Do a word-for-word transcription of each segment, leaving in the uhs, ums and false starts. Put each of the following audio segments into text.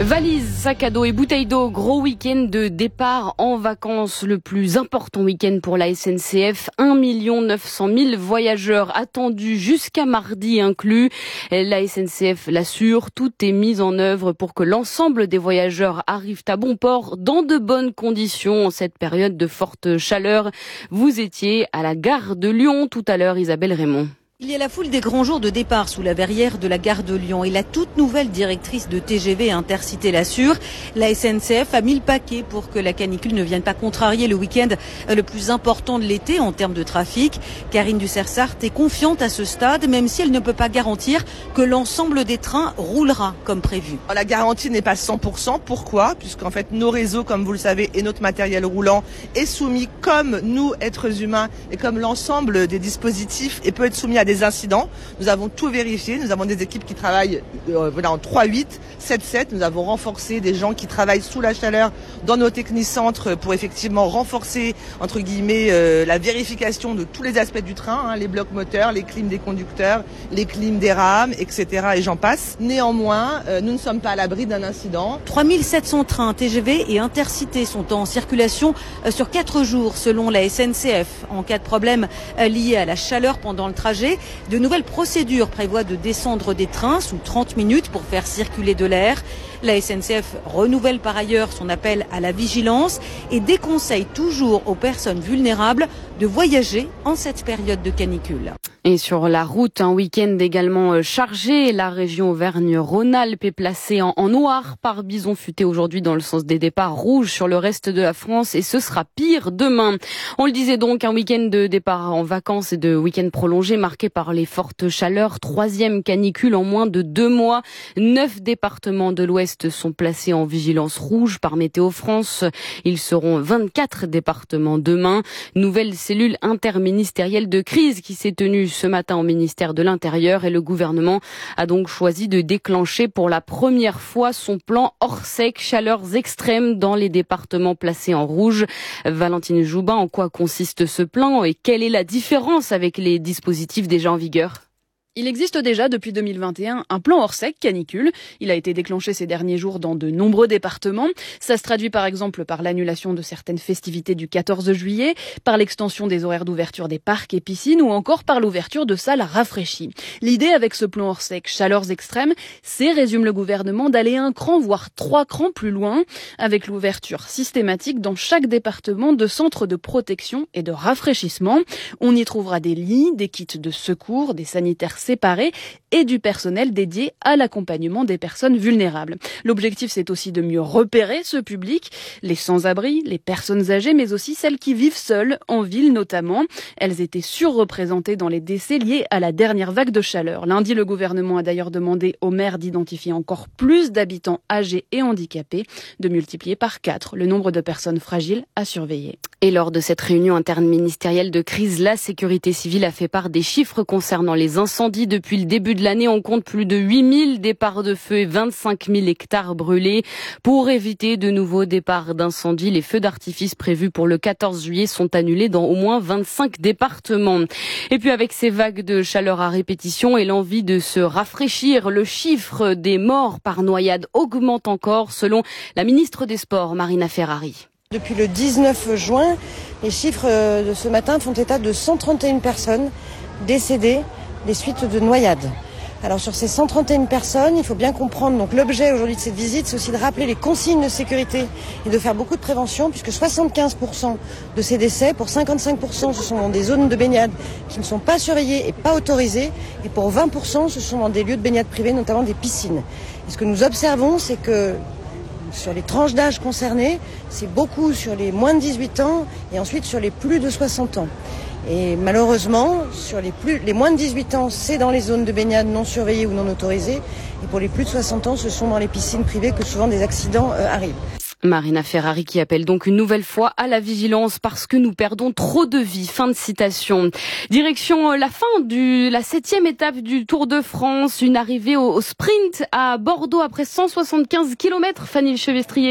Valises, sac à dos et bouteilles d'eau, gros week-end de départ en vacances, le plus important week-end pour la S N C F. un million neuf cent mille voyageurs attendus jusqu'à mardi inclus. La S N C F l'assure, tout est mis en œuvre pour que l'ensemble des voyageurs arrivent à bon port dans de bonnes conditions en cette période de forte chaleur. Vous étiez à la gare de Lyon tout à l'heure, Isabelle Raymond. Il y a la foule des grands jours de départ sous la verrière de la gare de Lyon et la toute nouvelle directrice de T G V Intercité l'assure. La S N C F a mis le paquet pour que la canicule ne vienne pas contrarier le week-end le plus important de l'été en termes de trafic. Karine Ducersart est confiante à ce stade, même si elle ne peut pas garantir que l'ensemble des trains roulera comme prévu. La garantie n'est pas cent pour cent. Pourquoi ? Puisqu'en fait nos réseaux, comme vous le savez, et notre matériel roulant est soumis comme nous, êtres humains, et comme l'ensemble des dispositifs, et peut être soumis à des des incidents. Nous avons tout vérifié. Nous avons des équipes qui travaillent euh, voilà, en trois huit, sept sept. Nous avons renforcé des gens qui travaillent sous la chaleur dans nos technicentres pour effectivement renforcer, entre guillemets, euh, la vérification de tous les aspects du train, hein, les blocs moteurs, les clims des conducteurs, les clims des rames, et cetera. Et j'en passe. Néanmoins, euh, nous ne sommes pas à l'abri d'un incident. trois mille sept cents trains T G V et Intercités sont en circulation euh, sur quatre jours selon la S N C F. En cas de problème euh, lié à la chaleur pendant le trajet, de nouvelles procédures prévoient de descendre des trains sous trente minutes pour faire circuler de l'air. La S N C F renouvelle par ailleurs son appel à la vigilance et déconseille toujours aux personnes vulnérables de voyager en cette période de canicule. Et sur la route, un week-end également chargé. La région Auvergne-Rhône-Alpes est placée en, en noir par bison futé aujourd'hui dans le sens des départs, rouge sur le reste de la France et ce sera pire demain. On le disait donc, un week-end de départ en vacances et de week-end prolongé marqué par les fortes chaleurs. Troisième canicule en moins de deux mois. Neuf départements de l'Ouest sont placés en vigilance rouge par Météo France. Ils seront vingt-quatre départements demain. Nouvelle cellule interministérielle de crise qui s'est tenue ce matin au ministère de l'Intérieur et le gouvernement a donc choisi de déclencher pour la première fois son plan hors sec, chaleurs extrêmes dans les départements placés en rouge. Valentine Joubin, en quoi consiste ce plan et quelle est la différence avec les dispositifs déjà en vigueur ? Il existe déjà depuis deux mille vingt et un un plan hors sec canicule. Il a été déclenché ces derniers jours dans de nombreux départements. Ça se traduit par exemple par l'annulation de certaines festivités du quatorze juillet, par l'extension des horaires d'ouverture des parcs et piscines ou encore par l'ouverture de salles rafraîchies. L'idée avec ce plan hors sec chaleurs extrêmes, c'est, résume le gouvernement, d'aller un cran voire trois crans plus loin avec l'ouverture systématique dans chaque département de centres de protection et de rafraîchissement. On y trouvera des lits, des kits de secours, des sanitaires séparés et du personnel dédié à l'accompagnement des personnes vulnérables. L'objectif, c'est aussi de mieux repérer ce public, les sans-abri, les personnes âgées, mais aussi celles qui vivent seules, en ville notamment. Elles étaient surreprésentées dans les décès liés à la dernière vague de chaleur. Lundi, le gouvernement a d'ailleurs demandé aux maires d'identifier encore plus d'habitants âgés et handicapés, de multiplier par quatre le nombre de personnes fragiles à surveiller. Et lors de cette réunion interministérielle de crise, la sécurité civile a fait part des chiffres concernant les incendies. Depuis le début de l'année, on compte plus de huit mille départs de feu et vingt-cinq mille hectares brûlés. Pour éviter de nouveaux départs d'incendie, les feux d'artifice prévus pour le quatorze juillet sont annulés dans au moins vingt-cinq départements. Et puis avec ces vagues de chaleur à répétition et l'envie de se rafraîchir, le chiffre des morts par noyade augmente encore selon la ministre des Sports, Marina Ferrari. Depuis le dix-neuf juin, les chiffres de ce matin font état de cent trente et une personnes décédées des suites de noyades. Alors sur ces cent trente et une personnes, il faut bien comprendre, donc l'objet aujourd'hui de cette visite, c'est aussi de rappeler les consignes de sécurité et de faire beaucoup de prévention, puisque soixante-quinze pour cent de ces décès, pour cinquante-cinq pour cent, ce sont dans des zones de baignade qui ne sont pas surveillées et pas autorisées, et pour vingt pour cent, ce sont dans des lieux de baignade privés, notamment des piscines. Et ce que nous observons, c'est que sur les tranches d'âge concernées, c'est beaucoup sur les moins de dix-huit ans et ensuite sur les plus de soixante ans. Et malheureusement, sur les, plus, les moins de dix-huit ans, c'est dans les zones de baignade non surveillées ou non autorisées. Et pour les plus de soixante ans, ce sont dans les piscines privées que souvent des accidents euh, arrivent. Marina Ferrari qui appelle donc une nouvelle fois à la vigilance parce que nous perdons trop de vies. Fin de citation. Direction la fin de la septième étape du Tour de France. Une arrivée au, au sprint à Bordeaux après cent soixante-quinze kilomètres, Fanny Chevestrier.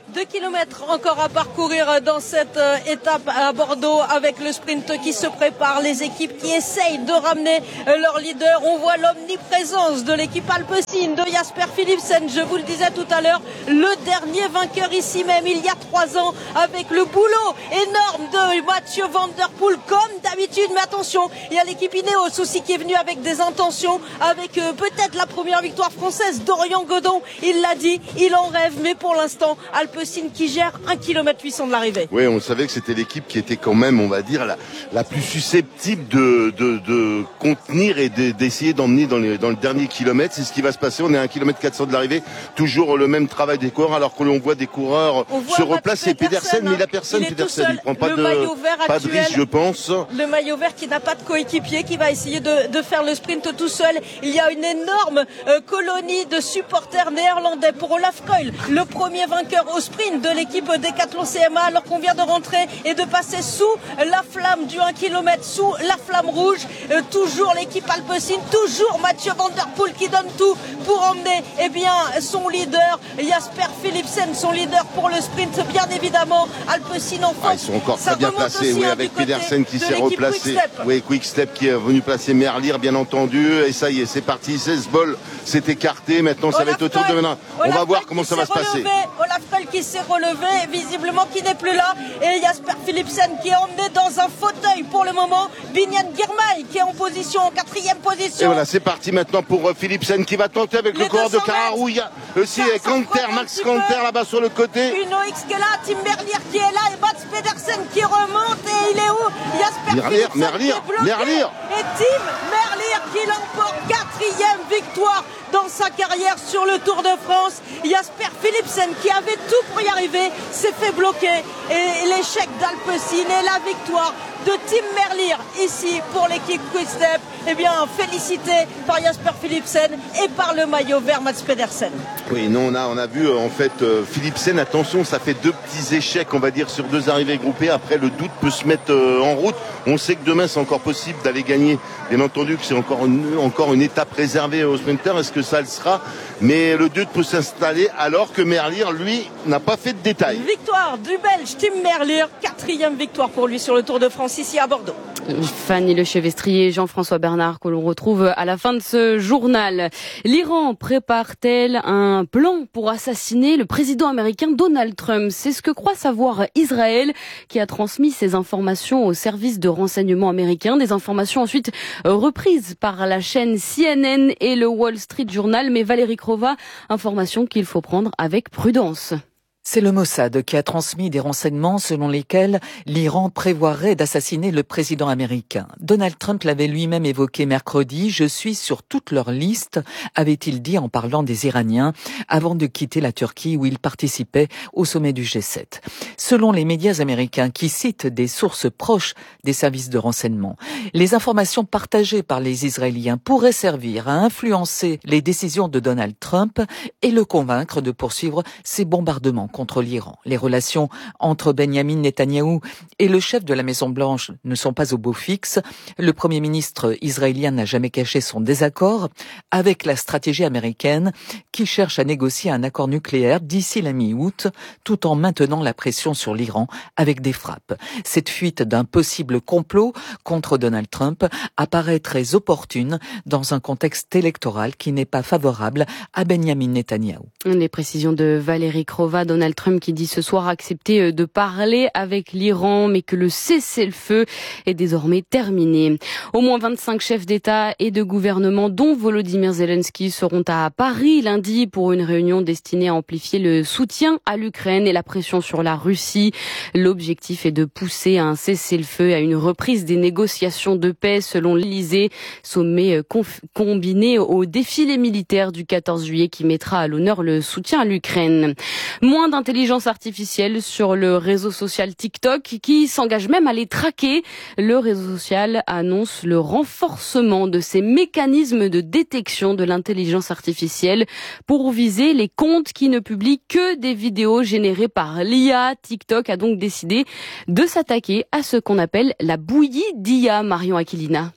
Deux kilomètres encore à parcourir dans cette euh, étape à Bordeaux avec le sprint qui se prépare, les équipes qui essayent de ramener euh, leur leader. On voit l'omniprésence de l'équipe alpecin de Jasper Philipsen. Je vous le disais tout à l'heure, le dernier vainqueur ici même il y a trois ans avec le boulot énorme de Mathieu Van Der Poel comme d'habitude. Mais attention, il y a l'équipe Ineos aussi qui est venue avec des intentions, avec euh, peut-être la première victoire française. Dorian Godon, il l'a dit, il en rêve, mais pour l'instant Alpecin qui gère un kilomètre huit cents de l'arrivée. Oui, on savait que c'était l'équipe qui était quand même, on va dire, la, la plus susceptible de, de, de contenir et de, d'essayer d'emmener dans, les, dans le dernier kilomètre. C'est ce qui va se passer. On est à un kilomètre quatre cents de l'arrivée. Toujours le même travail des coureurs, alors que l'on voit des coureurs voit se replacer. Pedersen, mais il a personne. Il Pedersen, il prend pas le de, pas de risque, je pense. Le maillot vert qui n'a pas de coéquipier, qui va essayer de, de faire le sprint tout seul. Il y a une énorme euh, colonie de supporters néerlandais pour Olaf Koil, le premier vainqueur au sprint de l'équipe Decathlon C M A, alors qu'on vient de rentrer et de passer sous la flamme du un kilomètre, sous la flamme rouge. Euh, toujours l'équipe Alpecin, toujours Mathieu Van Der Poel qui donne tout pour emmener eh bien, son leader, Jasper Philipsen, son leader pour le sprint, bien évidemment. Alpecin en force. Ah, ils sont encore très bien placés, oui, avec Pedersen qui s'est replacé. Oui, Quick-Step qui est venu placer Merlier, bien entendu. Et ça y est, c'est parti. seize bols, c'est écarté. Maintenant, ça Olaf va être autour de maintenant. On va voir comment ça va se passer. Olaf Koil qui s'est relevé, visiblement qui n'est plus là. Et Jasper Philipsen qui est emmené dans un fauteuil pour le moment. Biniam Girmay qui est en position, en quatrième position. Et voilà, c'est parti maintenant pour Philipsen qui va tenter avec Les le coureur de deux cents Carrarou. Il y a aussi Kanter, Max Kanter là-bas sur le côté. Une O X qui est là, Tim Merlier qui est là et Mats Pedersen qui remonte. Et il est où? Jasper Merlier, Philipsen Merlier, qui est bloqué. Merlier. Et Tim Merlier qui l'emporte, quatrième victoire dans sa carrière sur le Tour de France. Jasper Philipsen qui avait tout pour y arriver s'est fait bloquer. Et l'échec d'Alpecin et la victoire de Tim Merlier ici pour l'équipe Quick-Step. Eh bien, félicité par Jasper Philipsen et par le maillot vert Mats Pedersen. Oui, non, on a, on a vu en fait euh, Philipsen, attention, ça fait deux petits échecs, on va dire, sur deux arrivées groupées. Après, le doute peut se mettre euh, en route. On sait que demain, c'est encore possible d'aller gagner. Bien entendu que c'est encore une, encore une étape réservée aux sprinters. Est-ce que ça le sera? Mais le doute peut s'installer alors que Merlier, lui, n'a pas fait de détails. Victoire du Belge Tim Merlier, quatrième victoire pour lui sur le Tour de France ici à Bordeaux. Fanny Lechevestrier et Jean-François Bernard que l'on retrouve à la fin de ce journal. L'Iran prépare-t-elle un plan pour assassiner le président américain Donald Trump? C'est ce que croit savoir Israël, qui a transmis ces informations au service de renseignement américain. Des informations ensuite reprises par la chaîne C N N et le Wall Street Journal. Mais Valérie Crova, information qu'il faut prendre avec prudence. C'est le Mossad qui a transmis des renseignements selon lesquels l'Iran prévoirait d'assassiner le président américain. Donald Trump l'avait lui-même évoqué mercredi. « Je suis sur toute leur liste », avait-il dit en parlant des Iraniens, avant de quitter la Turquie où il participait au sommet du G sept. Selon les médias américains qui citent des sources proches des services de renseignement, les informations partagées par les Israéliens pourraient servir à influencer les décisions de Donald Trump et le convaincre de poursuivre ses bombardements contre l'Iran. Les relations entre Benyamin Netanyahou et le chef de la Maison-Blanche ne sont pas au beau fixe. Le Premier ministre israélien n'a jamais caché son désaccord avec la stratégie américaine qui cherche à négocier un accord nucléaire d'ici la mi-août, tout en maintenant la pression sur l'Iran avec des frappes. Cette fuite d'un possible complot contre Donald Trump apparaît très opportune dans un contexte électoral qui n'est pas favorable à Benyamin Netanyahou. Les précisions de Valérie Crova. Donald Trump qui dit ce soir accepter de parler avec l'Iran, mais que le cessez-le-feu est désormais terminé. Au moins vingt-cinq chefs d'État et de gouvernement, dont Volodymyr Zelensky, seront à Paris lundi pour une réunion destinée à amplifier le soutien à l'Ukraine et la pression sur la Russie. L'objectif est de pousser à un cessez-le-feu et à une reprise des négociations de paix selon l'Élysée, sommet conf- combiné au défilé militaire du quatorze juillet qui mettra à l'honneur le soutien à l'Ukraine. Moins d'intelligence artificielle sur le réseau social TikTok qui s'engage même à les traquer. Le réseau social annonce le renforcement de ses mécanismes de détection de l'intelligence artificielle pour viser les comptes qui ne publient que des vidéos générées par l'I A. TikTok a donc décidé de s'attaquer à ce qu'on appelle la bouillie d'I A, Marion Aquilina.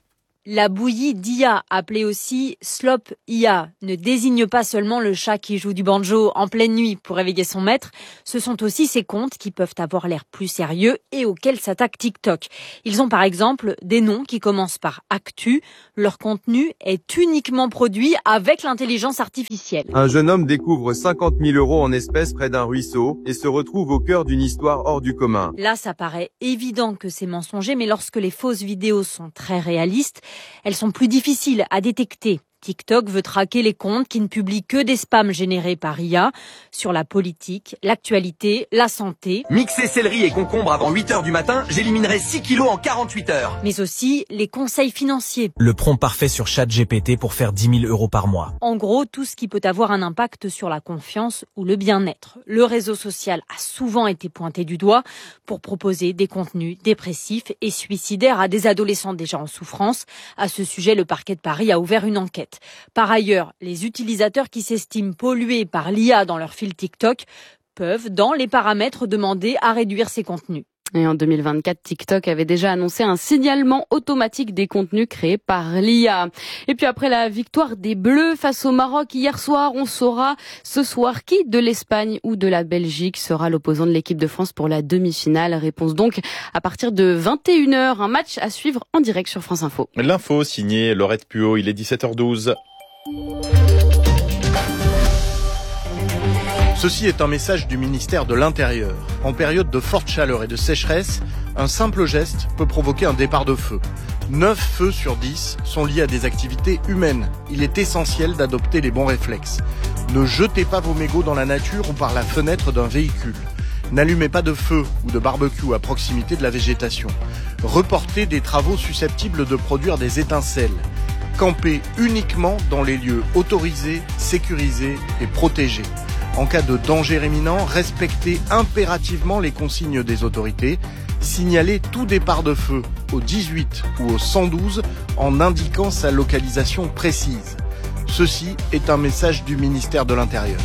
La bouillie d'I A, appelée aussi slop I A, ne désigne pas seulement le chat qui joue du banjo en pleine nuit pour réveiller son maître. Ce sont aussi ces comptes qui peuvent avoir l'air plus sérieux et auxquels s'attaque TikTok. Ils ont par exemple des noms qui commencent par actu. Leur contenu est uniquement produit avec l'intelligence artificielle. Un jeune homme découvre cinquante mille euros en espèces près d'un ruisseau et se retrouve au cœur d'une histoire hors du commun. Là, ça paraît évident que c'est mensonger, mais lorsque les fausses vidéos sont très réalistes, elles sont plus difficiles à détecter. TikTok veut traquer les comptes qui ne publient que des spams générés par I A sur la politique, l'actualité, la santé. Mixer céleri et concombre avant huit heures du matin, j'éliminerai six kilos en quarante-huit heures. Mais aussi les conseils financiers. Le prompt parfait sur ChatGPT pour faire dix mille euros par mois. En gros, tout ce qui peut avoir un impact sur la confiance ou le bien-être. Le réseau social a souvent été pointé du doigt pour proposer des contenus dépressifs et suicidaires à des adolescents déjà en souffrance. À ce sujet, le parquet de Paris a ouvert une enquête. Par ailleurs, les utilisateurs qui s'estiment pollués par l'I A dans leur fil TikTok peuvent, dans les paramètres, demander à réduire ces contenus. Et en deux mille vingt-quatre, TikTok avait déjà annoncé un signalement automatique des contenus créés par l'I A. Et puis après la victoire des Bleus face au Maroc hier soir, on saura ce soir qui de l'Espagne ou de la Belgique sera l'opposant de l'équipe de France pour la demi-finale. Réponse donc à partir de vingt et une heures. Un match à suivre en direct sur France Info. L'info signée Laurette Puot, il est dix-sept heures douze. Ceci est un message du ministère de l'Intérieur. En période de forte chaleur et de sécheresse, un simple geste peut provoquer un départ de feu. neuf feux sur dix sont liés à des activités humaines. Il est essentiel d'adopter les bons réflexes. Ne jetez pas vos mégots dans la nature ou par la fenêtre d'un véhicule. N'allumez pas de feu ou de barbecue à proximité de la végétation. Reportez des travaux susceptibles de produire des étincelles. Campez uniquement dans les lieux autorisés, sécurisés et protégés. En cas de danger imminent, respectez impérativement les consignes des autorités. Signalez tout départ de feu au dix-huit ou au cent douze en indiquant sa localisation précise. Ceci est un message du ministère de l'Intérieur.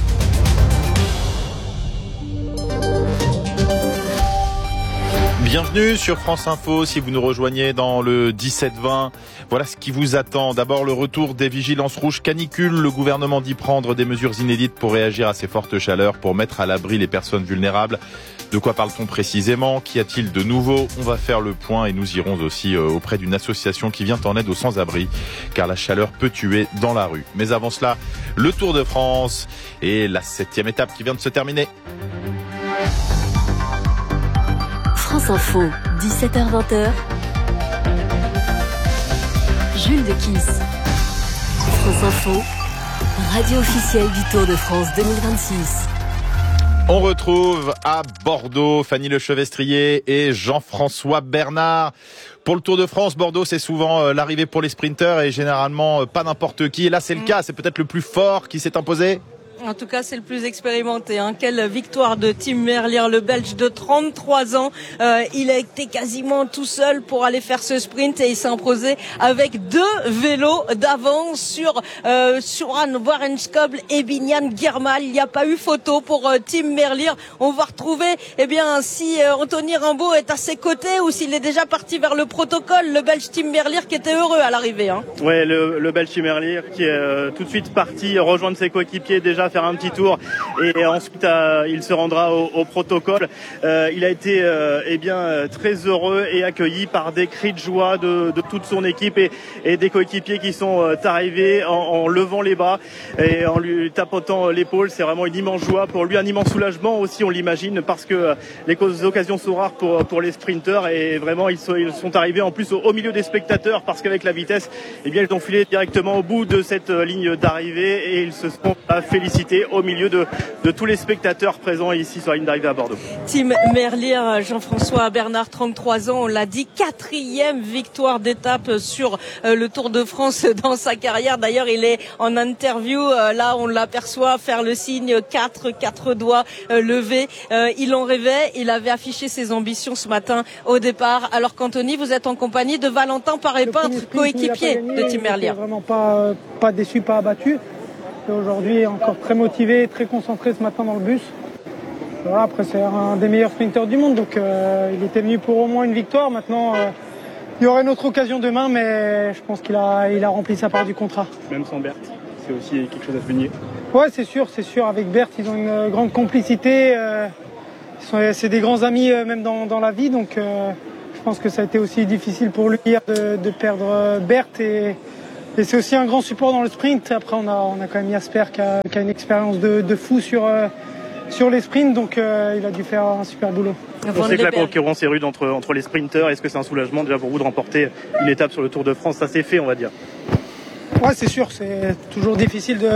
Bienvenue sur France Info, si vous nous rejoignez dans le dix-sept vingt. Voilà ce qui vous attend. D'abord le retour des vigilances rouges canicules. Le gouvernement dit prendre des mesures inédites pour réagir à ces fortes chaleurs, pour mettre à l'abri les personnes vulnérables. De quoi parle-t-on précisément? Qu'y a-t-il de nouveau? On va faire le point et nous irons aussi auprès d'une association qui vient en aide aux sans-abri, car la chaleur peut tuer dans la rue. Mais avant cela, le Tour de France et la septième étape qui vient de se terminer. France Info, dix-sept heures vingt. Jules de Kiss. France Info, radio officielle du Tour de France deux mille vingt-six. On retrouve à Bordeaux Fanny Lechevestrier et Jean-François Bernard. Pour le Tour de France, Bordeaux, c'est souvent l'arrivée pour les sprinteurs et généralement pas n'importe qui. Et là, c'est le cas. C'est peut-être le plus fort qui s'est imposé. En tout cas, c'est le plus expérimenté. Hein. Quelle victoire de Tim Merlier, le Belge de trente-trois ans. Euh, il a été quasiment tout seul pour aller faire ce sprint et il s'est imposé avec deux vélos d'avance sur euh, Soran Warrenskoble et Biniam Girmay. Il n'y a pas eu photo pour euh, Tim Merlier. On va retrouver, eh bien, si euh, Anthony Rimbaud est à ses côtés ou s'il est déjà parti vers le protocole. Le Belge Tim Merlier qui était heureux à l'arrivée. Hein. Ouais, le, le Belge Tim Merlier qui est euh, tout de suite parti rejoindre ses coéquipiers déjà. Faire un petit tour et ensuite euh, il se rendra au, au protocole. Euh, il a été euh, eh bien très heureux et accueilli par des cris de joie de, de toute son équipe et, et des coéquipiers qui sont euh, arrivés en, en levant les bras et en lui tapotant l'épaule. C'est vraiment une immense joie pour lui, un immense soulagement aussi, on l'imagine, parce que euh, les occasions sont rares pour pour les sprinteurs et vraiment ils sont, ils sont arrivés en plus au, au milieu des spectateurs parce qu'avec la vitesse, eh bien ils ont filé directement au bout de cette euh, ligne d'arrivée et ils se sont euh, félicités au milieu de, de tous les spectateurs présents ici sur la ligne d'arrivée à Bordeaux. Tim Merlier, Jean-François Bernard, trente-trois ans, on l'a dit, quatrième victoire d'étape sur euh, le Tour de France dans sa carrière. D'ailleurs, il est en interview, euh, là on l'aperçoit faire le signe quatre, quatre doigts euh, levés. Euh, il en rêvait, il avait affiché ses ambitions ce matin au départ. Alors qu'Anthony, vous êtes en compagnie de Valentin Paré-Peintre, coéquipier de Tim Merlier. Vraiment pas, pas déçu, pas abattu. Et aujourd'hui, encore très motivé, très concentré ce matin dans le bus. Voilà, après, c'est un des meilleurs sprinteurs du monde, donc euh, il était venu pour au moins une victoire. Maintenant, euh, il y aura une autre occasion demain, mais je pense qu'il a, il a rempli sa part du contrat. Même sans Berthe, c'est aussi quelque chose à souligner. Ouais, c'est sûr, c'est sûr. Avec Berthe, ils ont une grande complicité. Euh, ils sont, c'est des grands amis euh, même dans, dans la vie, donc euh, je pense que ça a été aussi difficile pour lui de, de perdre Berthe. Et, et c'est aussi un grand support dans le sprint. Après, on a, on a quand même Jasper qui a, qui a une expérience de, de fou sur, euh, sur les sprints, donc euh, il a dû faire un super boulot. On sait que la concurrence est rude entre, entre les sprinteurs. Est-ce que c'est un soulagement déjà pour vous de remporter une étape sur le Tour de France? Ça s'est fait, on va dire. Ouais, c'est sûr. C'est toujours difficile de,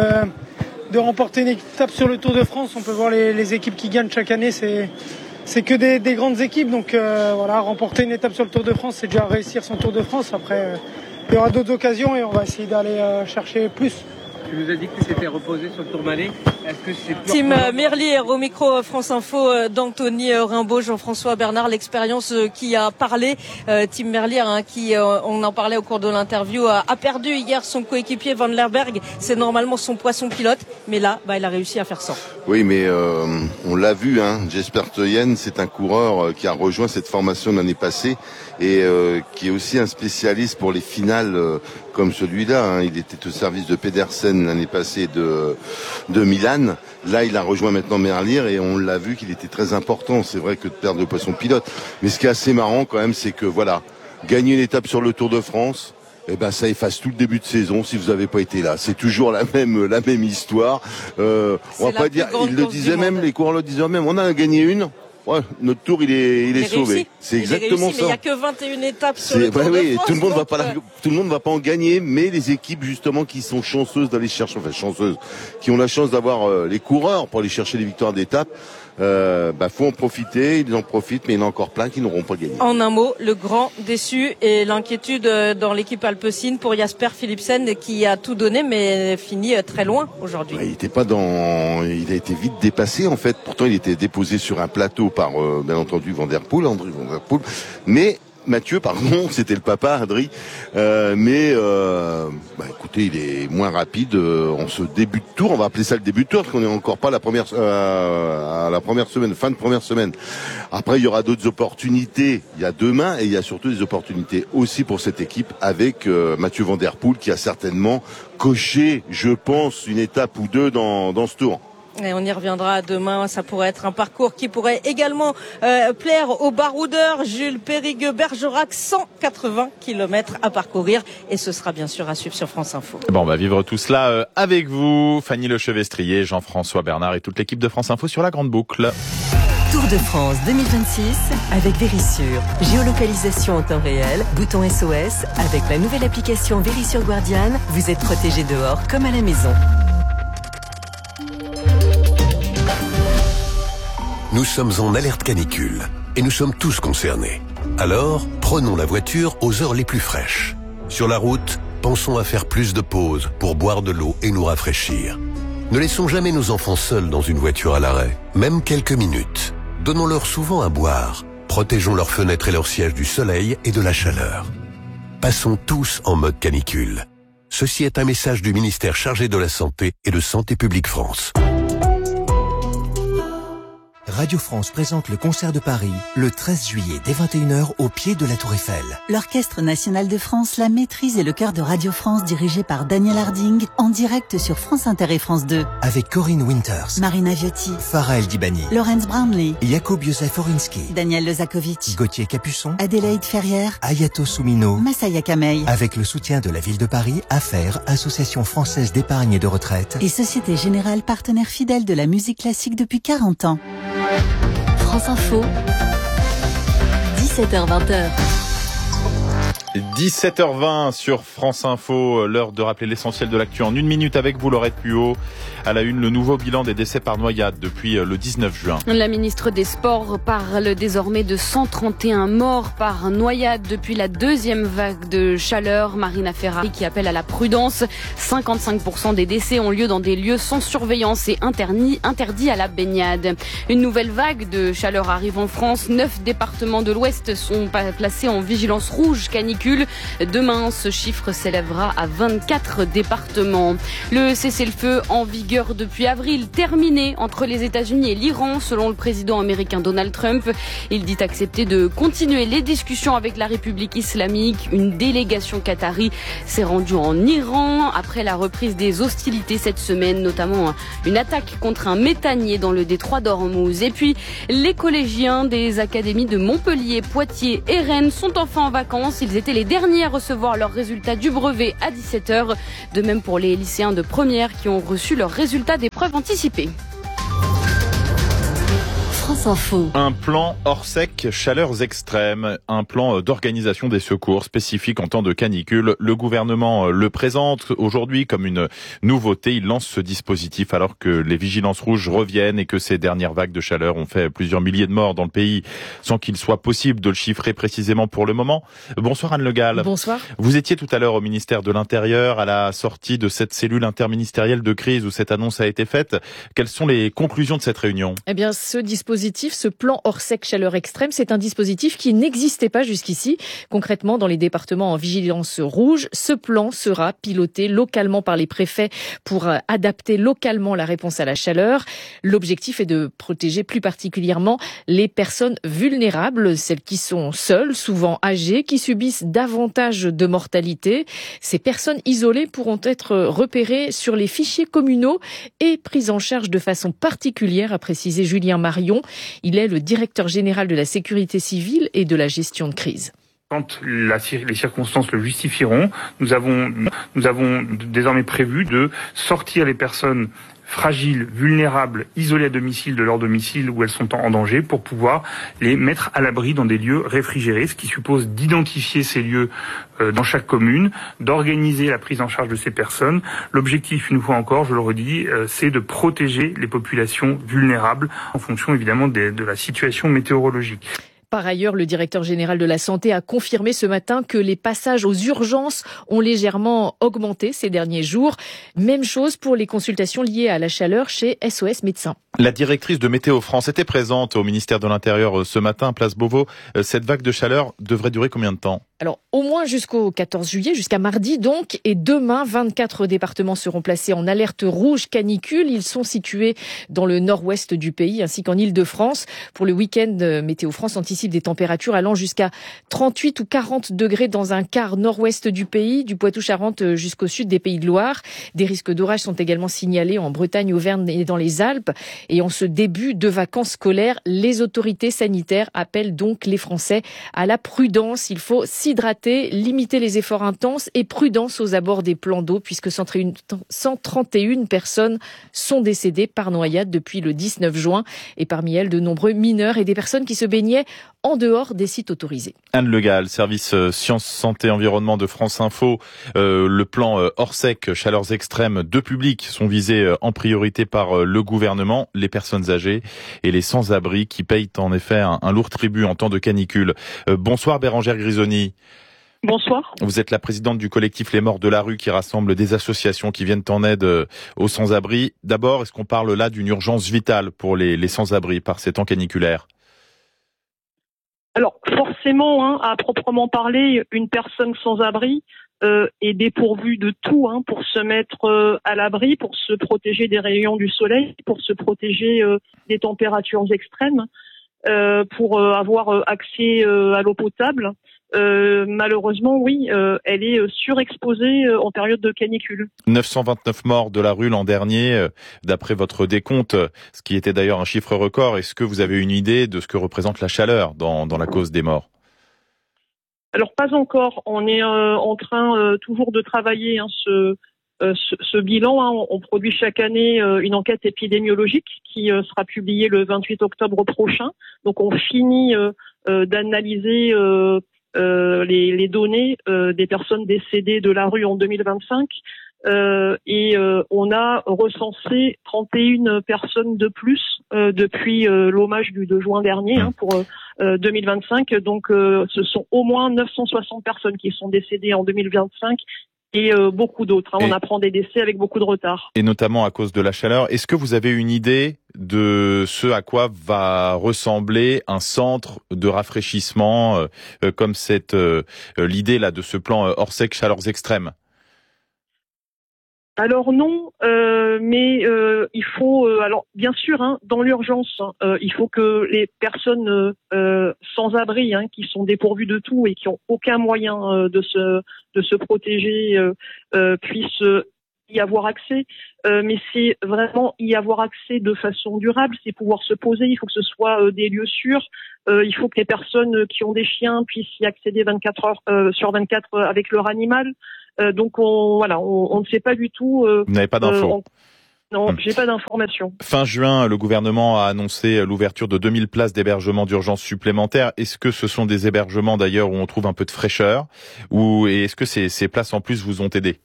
de remporter une étape sur le Tour de France. On peut voir les, les équipes qui gagnent chaque année. C'est, c'est que des, des grandes équipes. Donc euh, voilà, remporter une étape sur le Tour de France, c'est déjà réussir son Tour de France. Après, euh, il y aura d'autres occasions et on va essayer d'aller euh, chercher plus. Tu nous as dit que tu s'étais reposé sur le Tourmalet. Est-ce que c'est plus Tim Merlier au micro France Info d'Anthony Rimbaud, Jean-François Bernard, l'expérience qui a parlé. Euh, Tim Merlier, hein, qui, euh, on en parlait au cours de l'interview, a, a perdu hier son coéquipier Van Lerberg. C'est normalement son poisson pilote, mais là, bah, il a réussi à faire cent. Oui, mais euh, on l'a vu, hein, Jesper Stuyven, c'est un coureur qui a rejoint cette formation l'année passée et euh, qui est aussi un spécialiste pour les finales euh, comme celui-là. Hein. Il était au service de Pedersen l'année passée de, de Milan. Là, il a rejoint maintenant Merlier et on l'a vu qu'il était très important. C'est vrai que de perdre le poisson pilote. Mais ce qui est assez marrant quand même, c'est que voilà, gagner une étape sur le Tour de France, eh ben ça efface tout le début de saison si vous n'avez pas été là. C'est toujours la même la même histoire. Euh, on va pas dire, il le disait même, les coureurs le disaient même. On a gagné une. Ouais, notre tour il est il est, il est sauvé. Réussi. C'est il exactement réussi, ça. Mais il n'y a que vingt et une étapes sur c'est, le Tour bah, de oui, France. tout le monde donc, va pas la, tout le monde va pas en gagner, mais les équipes justement qui sont chanceuses d'aller chercher, enfin chanceuses, qui ont la chance d'avoir euh, les coureurs pour aller chercher les victoires d'étape. Euh, bah faut en profiter, ils en profitent, mais il y en a encore plein qui n'auront pas gagné. En un mot, le grand déçu et l'inquiétude dans l'équipe alpecin pour Jasper Philipsen qui a tout donné mais finit très loin aujourd'hui. Bah, il était pas dans, il a été vite dépassé en fait. Pourtant, il était déposé sur un plateau par euh, bien entendu Van der Poel, André Van der Poel, mais Mathieu, pardon, c'était le papa, Adri. Euh, mais euh, bah, écoutez, il est moins rapide euh, en ce début de tour. On va appeler ça le début de tour parce qu'on n'est encore pas à la première euh, à la première semaine, fin de première semaine. Après, il y aura d'autres opportunités. Il y a demain et il y a surtout des opportunités aussi pour cette équipe avec euh, Mathieu Van der Poel qui a certainement coché, je pense, une étape ou deux dans dans ce tour. Et on y reviendra demain, ça pourrait être un parcours qui pourrait également euh, plaire aux baroudeurs. Jules Périgueux-Bergerac, cent quatre-vingts kilomètres à parcourir et ce sera bien sûr à suivre sur France Info. Bon, on va vivre tout cela euh, avec vous, Fanny Lechevestrier, Jean-François Bernard et toute l'équipe de France Info sur la Grande Boucle. Tour de France deux mille vingt-six avec Verisure. Géolocalisation en temps réel, bouton S O S. Avec la nouvelle application Verisure Guardian, vous êtes protégé dehors comme à la maison. Nous sommes en alerte canicule et nous sommes tous concernés. Alors, prenons la voiture aux heures les plus fraîches. Sur la route, pensons à faire plus de pauses pour boire de l'eau et nous rafraîchir. Ne laissons jamais nos enfants seuls dans une voiture à l'arrêt, même quelques minutes. Donnons-leur souvent à boire. Protégeons leurs fenêtres et leurs sièges du soleil et de la chaleur. Passons tous en mode canicule. Ceci est un message du ministère chargé de la Santé et de Santé publique France. Radio France présente le concert de Paris le treize juillet dès vingt et une heures au pied de la Tour Eiffel. L'Orchestre National de France, la Maîtrise et le chœur de Radio France dirigé par Daniel Harding en direct sur France Inter et France deux. Avec Corinne Winters, Marina Viotti, Farah El Dibani, Laurence Brownlee, Jakub Józef Orinski, Daniel Lezakovic, Gauthier Capuçon, Adélaïde Ferrière, Ayato Soumino, Massaya Kamei. Avec le soutien de la ville de Paris, Affaires, Association française d'épargne et de retraite et Société Générale, partenaire fidèle de la musique classique depuis quarante ans. France Info, dix-sept heures vingt. dix-sept heures vingt sur France Info, l'heure de rappeler l'essentiel de l'actu en une minute avec vous, Laurette Puot. À la une, le nouveau bilan des décès par noyade depuis le dix-neuf juin. La ministre des Sports parle désormais de cent trente et un morts par noyade depuis la deuxième vague de chaleur. Marina Ferrari qui appelle à la prudence. cinquante-cinq pour cent des décès ont lieu dans des lieux sans surveillance et interdits, interdits à la baignade. Une nouvelle vague de chaleur arrive en France. Neuf départements de l'Ouest sont placés en vigilance rouge canicule canicule. Demain, ce chiffre s'élèvera à vingt-quatre départements. Le cessez-le-feu en vigueur depuis avril, terminé entre les États-Unis et l'Iran, selon le président américain Donald Trump. Il dit accepter de continuer les discussions avec la République islamique. Une délégation qatari s'est rendue en Iran après la reprise des hostilités cette semaine, notamment une attaque contre un méthanier dans le détroit d'Ormuz. Et puis, les collégiens des académies de Montpellier, Poitiers et Rennes sont enfin en vacances. Ils étaient les derniers à recevoir leurs résultats du brevet à dix-sept heures. De même pour les lycéens de première qui ont reçu leurs résultats d'épreuves anticipées. France Info. Un plan hors sec, chaleurs extrêmes, un plan d'organisation des secours spécifique en temps de canicule. Le gouvernement le présente aujourd'hui comme une nouveauté. Il lance ce dispositif alors que les vigilances rouges reviennent et que ces dernières vagues de chaleur ont fait plusieurs milliers de morts dans le pays sans qu'il soit possible de le chiffrer précisément pour le moment. Bonsoir Anne Le Gall. Bonsoir. Vous étiez tout à l'heure au ministère de l'Intérieur à la sortie de cette cellule interministérielle de crise où cette annonce a été faite. Quelles sont les conclusions de cette réunion ? Eh bien, ce dispositif ce plan hors sec chaleur extrême, c'est un dispositif qui n'existait pas jusqu'ici. Concrètement, dans les départements en vigilance rouge, ce plan sera piloté localement par les préfets pour adapter localement la réponse à la chaleur. L'objectif est de protéger plus particulièrement les personnes vulnérables, celles qui sont seules, souvent âgées, qui subissent davantage de mortalité. Ces personnes isolées pourront être repérées sur les fichiers communaux et prises en charge de façon particulière, a précisé Julien Marion. Il est le directeur général de la sécurité civile et de la gestion de crise. Quand la, les circonstances le justifieront, nous avons, nous avons désormais prévu de sortir les personnes fragiles, vulnérables, isolées à domicile de leur domicile où elles sont en danger pour pouvoir les mettre à l'abri dans des lieux réfrigérés, ce qui suppose d'identifier ces lieux euh, dans chaque commune, d'organiser la prise en charge de ces personnes. L'objectif, une fois encore, je le redis, euh, c'est de protéger les populations vulnérables en fonction évidemment de, de la situation météorologique. Par ailleurs, le directeur général de la Santé a confirmé ce matin que les passages aux urgences ont légèrement augmenté ces derniers jours. Même chose pour les consultations liées à la chaleur chez S O S Médecins. La directrice de Météo France était présente au ministère de l'Intérieur ce matin, place Beauvau. Cette vague de chaleur devrait durer combien de temps ? Alors, au moins jusqu'au quatorze juillet, jusqu'à mardi donc. Et demain, vingt-quatre départements seront placés en alerte rouge canicule. Ils sont situés dans le nord-ouest du pays ainsi qu'en Île-de-France. Pour le week-end, Météo France anticipe des températures allant jusqu'à trente-huit ou quarante degrés dans un quart nord-ouest du pays, du Poitou-Charentes jusqu'au sud des Pays de Loire. Des risques d'orage sont également signalés en Bretagne, Auvergne et dans les Alpes. Et en ce début de vacances scolaires, les autorités sanitaires appellent donc les Français à la prudence. Il faut s'hydrater, limiter les efforts intenses et prudence aux abords des plans d'eau puisque cent trente et une personnes sont décédées par noyade depuis le dix-neuf juin et parmi elles de nombreux mineurs et des personnes qui se baignaient en dehors des sites autorisés. Anne Le Gall, service euh, sciences, santé, environnement de France Info. Euh, le plan euh, hors sec, chaleurs extrêmes, deux publics sont visés euh, en priorité par euh, le gouvernement, les personnes âgées et les sans-abri qui payent en effet un, un lourd tribut en temps de canicule. Euh, bonsoir Bérangère Grisoni. Bonsoir. Vous êtes la présidente du collectif Les Morts de la Rue qui rassemble des associations qui viennent en aide aux sans-abri. D'abord, est-ce qu'on parle là d'une urgence vitale pour les, les sans-abri par ces temps caniculaires ? Alors forcément, hein, à proprement parler, une personne sans abri euh, est dépourvue de tout hein, pour se mettre euh, à l'abri, pour se protéger des rayons du soleil, pour se protéger euh, des températures extrêmes, euh, pour euh, avoir euh, accès euh, à l'eau potable. Euh, malheureusement, oui, euh, elle est surexposée euh, en période de canicule. neuf cent vingt-neuf morts de la rue l'an dernier, euh, d'après votre décompte, ce qui était d'ailleurs un chiffre record. Est-ce que vous avez une idée de ce que représente la chaleur dans, dans la cause des morts ? Alors, pas encore. On est euh, en train euh, toujours de travailler hein, ce, euh, ce, ce bilan. Hein. On, on produit chaque année euh, une enquête épidémiologique qui euh, sera publiée le vingt-huit octobre prochain. Donc, on finit euh, euh, d'analyser euh, Euh, les, les données euh, des personnes décédées de la rue en deux mille vingt-cinq euh, et euh, on a recensé trente et une personnes de plus euh, depuis euh, l'hommage du deux juin dernier hein, pour euh, deux mille vingt-cinq. Donc euh, ce sont au moins neuf cent soixante personnes qui sont décédées en deux mille vingt-cinq et euh, beaucoup d'autres. Hein. Et... On apprend des décès avec beaucoup de retard. Et notamment à cause de la chaleur. Est-ce que vous avez une idée de ce à quoi va ressembler un centre de rafraîchissement euh, comme cette euh, l'idée là de ce plan euh, Orsec chaleurs extrêmes? Alors non, euh, mais euh, il faut, euh, alors bien sûr, hein, dans l'urgence, euh, il faut que les personnes euh, sans abri, hein, qui sont dépourvues de tout et qui ont aucun moyen euh, de se de se protéger, euh, euh, puissent y avoir accès. Euh, mais c'est vraiment y avoir accès de façon durable, c'est pouvoir se poser. Il faut que ce soit euh, des lieux sûrs. Euh, il faut que les personnes qui ont des chiens puissent y accéder vingt-quatre heures euh, sur vingt-quatre euh, avec leur animal. Euh, donc on voilà, on, on ne sait pas du tout. Euh, Vous n'avez pas d'infos. euh, on... Non, hum. j'ai pas d'informations. Fin juin, le gouvernement a annoncé l'ouverture de deux mille places d'hébergement d'urgence supplémentaires. Est-ce que ce sont des hébergements d'ailleurs où on trouve un peu de fraîcheur, ou et est-ce que ces, ces places en plus vous ont aidé?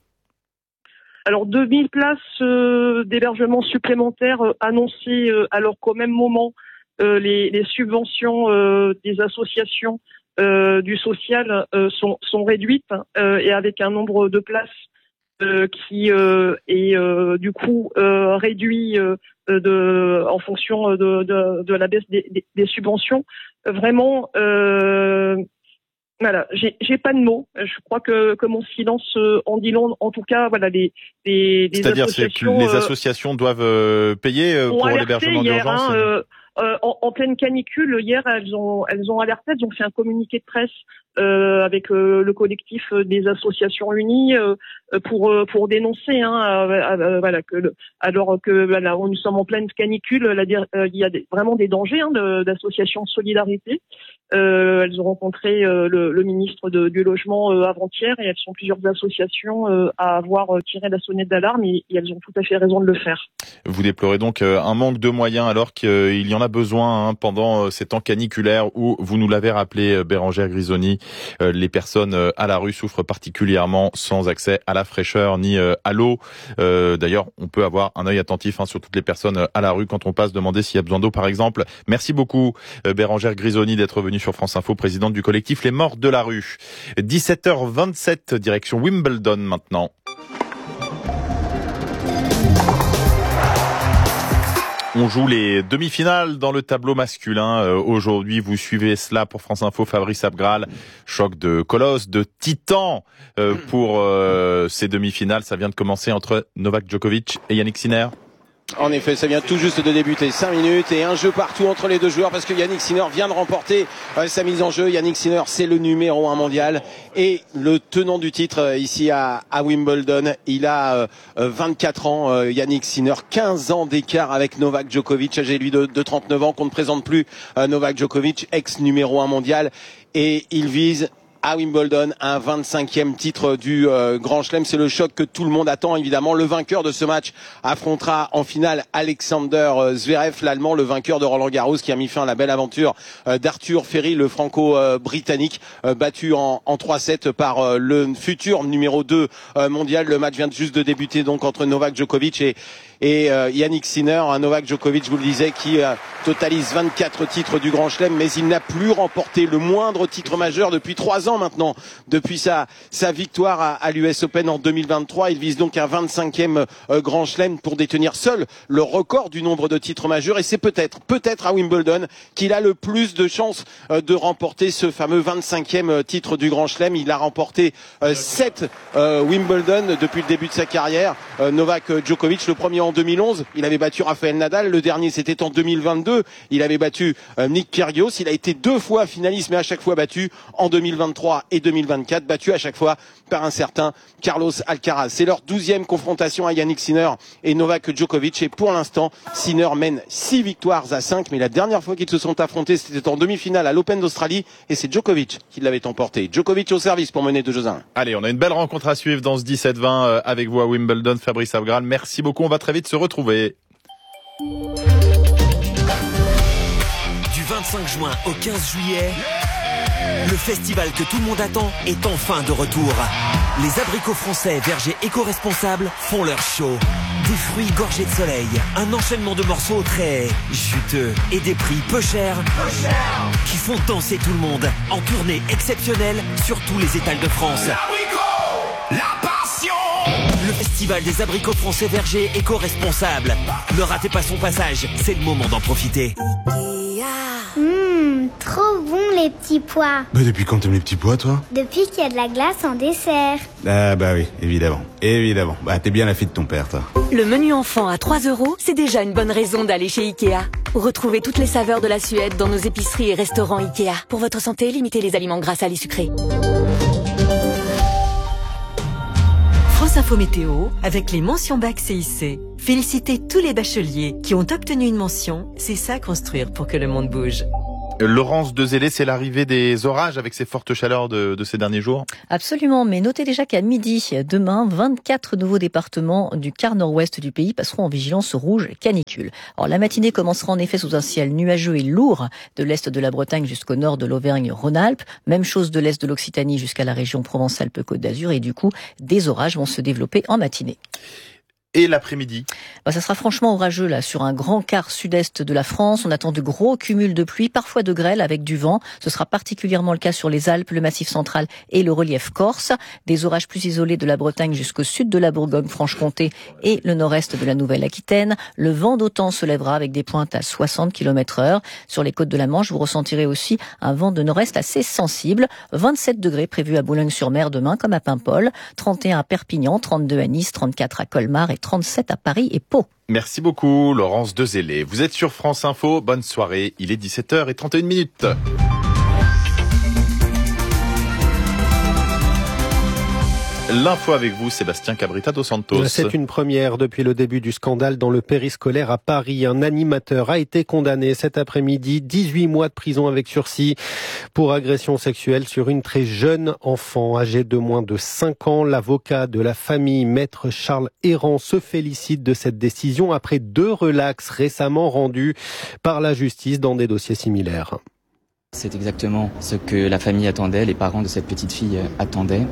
Alors deux mille places euh, d'hébergement supplémentaires euh, annoncées, euh, alors qu'au même moment euh, les, les subventions euh, des associations euh, du social euh, sont, sont réduites euh, et avec un nombre de places euh, qui euh, est euh, du coup euh, réduit euh, de, en fonction de, de, de la baisse des, des, des subventions. Vraiment. Euh, Voilà, j'ai, j'ai pas de mots. Je crois que, que mon silence en dit long. En tout cas, voilà, les, les, les C'est-à-dire associations, que les associations euh, doivent euh, payer euh, pour l'hébergement hier, d'urgence. Hein, euh, euh, en, en pleine canicule, hier, elles ont, elles ont alerté, elles ont fait un communiqué de presse euh, avec euh, le collectif des associations unies euh, pour pour dénoncer, hein, euh, euh, voilà, que le, alors que voilà, nous sommes en pleine canicule, là, euh, il y a des, vraiment des dangers, hein, de, d'associations de solidarité. Euh, elles ont rencontré euh, le, le ministre de, du logement euh, avant-hier et elles sont plusieurs associations euh, à avoir euh, tiré la sonnette d'alarme et, et elles ont tout à fait raison de le faire. Vous déplorez donc euh, un manque de moyens alors qu'il y en a besoin, hein, pendant euh, ces temps caniculaires où, vous nous l'avez rappelé, euh, Bérengère Grisoni, euh, les personnes euh, à la rue souffrent particulièrement sans accès à la fraîcheur ni euh, à l'eau. Euh, d'ailleurs, on peut avoir un œil attentif, hein, sur toutes les personnes euh, à la rue quand on passe, demander s'il y a besoin d'eau par exemple. Merci beaucoup euh, Bérengère Grisoni d'être venue sur France Info, présidente du collectif Les Morts de la Rue. dix-sept heures vingt-sept, direction Wimbledon maintenant. On joue les demi-finales dans le tableau masculin. Euh, aujourd'hui, vous suivez cela pour France Info, Fabrice Abgral. Choc de colosse, de titan euh, pour euh, ces demi-finales. Ça vient de commencer entre Novak Djokovic et Yannick Sinner. En effet, ça vient tout juste de débuter. cinq minutes et un jeu partout entre les deux joueurs parce que Yannick Sinner vient de remporter euh, sa mise en jeu. Yannick Sinner, c'est le numéro un mondial et le tenant du titre euh, ici à, à Wimbledon. Il a euh, vingt-quatre ans, euh, Yannick Sinner, quinze ans d'écart avec Novak Djokovic, âgé lui de, de trente-neuf ans, qu'on ne présente plus. euh, Novak Djokovic, ex-numéro un mondial, et il vise à Wimbledon un vingt-cinquième titre du euh, Grand Chelem. C'est le choc que tout le monde attend, évidemment. Le vainqueur de ce match affrontera en finale Alexander Zverev, l'Allemand, le vainqueur de Roland Garros, qui a mis fin à la belle aventure euh, d'Arthur Ferry, le franco-britannique, euh, battu en, en trois sept par euh, le futur numéro deux euh, mondial. Le match vient juste de débuter donc entre Novak Djokovic et et euh, Yannick Sinner. Un Novak Djokovic, je vous le disais, qui euh, totalise vingt-quatre titres du Grand Chelem, mais il n'a plus remporté le moindre titre majeur depuis trois ans maintenant, depuis sa sa victoire à, à l'U S Open en deux mille vingt-trois. Il vise donc un vingt-cinquième euh, Grand Chelem pour détenir seul le record du nombre de titres majeurs, et c'est peut-être peut-être à Wimbledon qu'il a le plus de chances euh, de remporter ce fameux vingt-cinquième titre du Grand Chelem. Il a remporté euh, sept euh, Wimbledon depuis le début de sa carrière. euh, Novak Djokovic, le premier en deux mille onze, il avait battu Rafael Nadal. Le dernier, c'était en deux mille vingt-deux, il avait battu euh, Nick Kyrgios. Il a été deux fois finaliste, mais à chaque fois battu en deux mille vingt-trois et deux mille vingt-quatre, battu à chaque fois par un certain Carlos Alcaraz. C'est leur douzième confrontation à Yannick Sinner et Novak Djokovic, et pour l'instant, Sinner mène six victoires à cinq, mais la dernière fois qu'ils se sont affrontés, c'était en demi-finale à l'Open d'Australie, et c'est Djokovic qui l'avait emporté. Djokovic au service pour mener deux jeux à un. Allez, on a une belle rencontre à suivre dans ce dix-sept vingt avec vous à Wimbledon, Fabrice Abgral. Merci beaucoup, on va très vite se retrouver. Du vingt-cinq juin au quinze juillet, le festival que tout le monde attend est enfin de retour. Les abricots français vergers éco-responsables font leur show. Des fruits gorgés de soleil, un enchaînement de morceaux très juteux et des prix peu chers, peu chers, qui font danser tout le monde en tournée exceptionnelle sur tous les étals de France. L'abricot, la passion. le festival des abricots français vergers éco-responsables. Ne ratez pas son passage, c'est le moment d'en profiter. Mmh, trop bon les petits pois. Bah depuis quand t'aimes les petits pois, toi? Depuis qu'il y a de la glace en dessert. Ah bah oui, évidemment, évidemment. Bah t'es bien la fille de ton père, toi. Le menu enfant à trois euros, c'est déjà une bonne raison d'aller chez Ikea. Retrouvez toutes les saveurs de la Suède dans nos épiceries et restaurants Ikea. Pour votre santé, limitez les aliments gras, salés, sucrés. France Info Météo avec les mentions bac C I C. Félicitez tous les bacheliers qui ont obtenu une mention. C'est ça construire pour que le monde bouge. Laurence Dezélé, c'est l'arrivée des orages avec ces fortes chaleurs de, de ces derniers jours? Absolument, mais notez déjà qu'à midi, demain, vingt-quatre nouveaux départements du quart nord-ouest du pays passeront en vigilance rouge canicule. Alors la matinée commencera en effet sous un ciel nuageux et lourd de l'est de la Bretagne jusqu'au nord de l'Auvergne-Rhône-Alpes. Même chose de l'est de l'Occitanie jusqu'à la région Provence-Alpes-Côte d'Azur et du coup, des orages vont se développer en matinée. Et l'après-midi? Bah, ça sera franchement orageux là sur un grand quart sud-est de la France. On attend de gros cumuls de pluie, parfois de grêle avec du vent. Ce sera particulièrement le cas sur les Alpes, le Massif central et le relief corse. Des orages plus isolés de la Bretagne jusqu'au sud de la Bourgogne-Franche-Comté et le nord-est de la Nouvelle-Aquitaine. Le vent d'automne se lèvera avec des pointes à soixante kilomètres heure. Sur les côtes de la Manche, vous ressentirez aussi un vent de nord-est assez sensible. vingt-sept degrés prévus à Boulogne-sur-Mer demain comme à Paimpol, trente et un à Perpignan, trente-deux à Nice, trente-quatre à Colmar et trente-sept à Paris et Pau. Merci beaucoup Laurence Dezélé. Vous êtes sur France Info, bonne soirée, il est dix-sept heures trente et une minutes. L'info avec vous, Sébastien Cabrita dos Santos. C'est une première depuis le début du scandale dans le périscolaire à Paris. Un animateur a été condamné cet après-midi, dix-huit mois de prison avec sursis pour agression sexuelle sur une très jeune enfant âgée de moins de cinq ans. L'avocat de la famille, maître Charles Errand, se félicite de cette décision après deux relax récemment rendus par la justice dans des dossiers similaires. C'est exactement ce que la famille attendait, les parents de cette petite fille attendaient.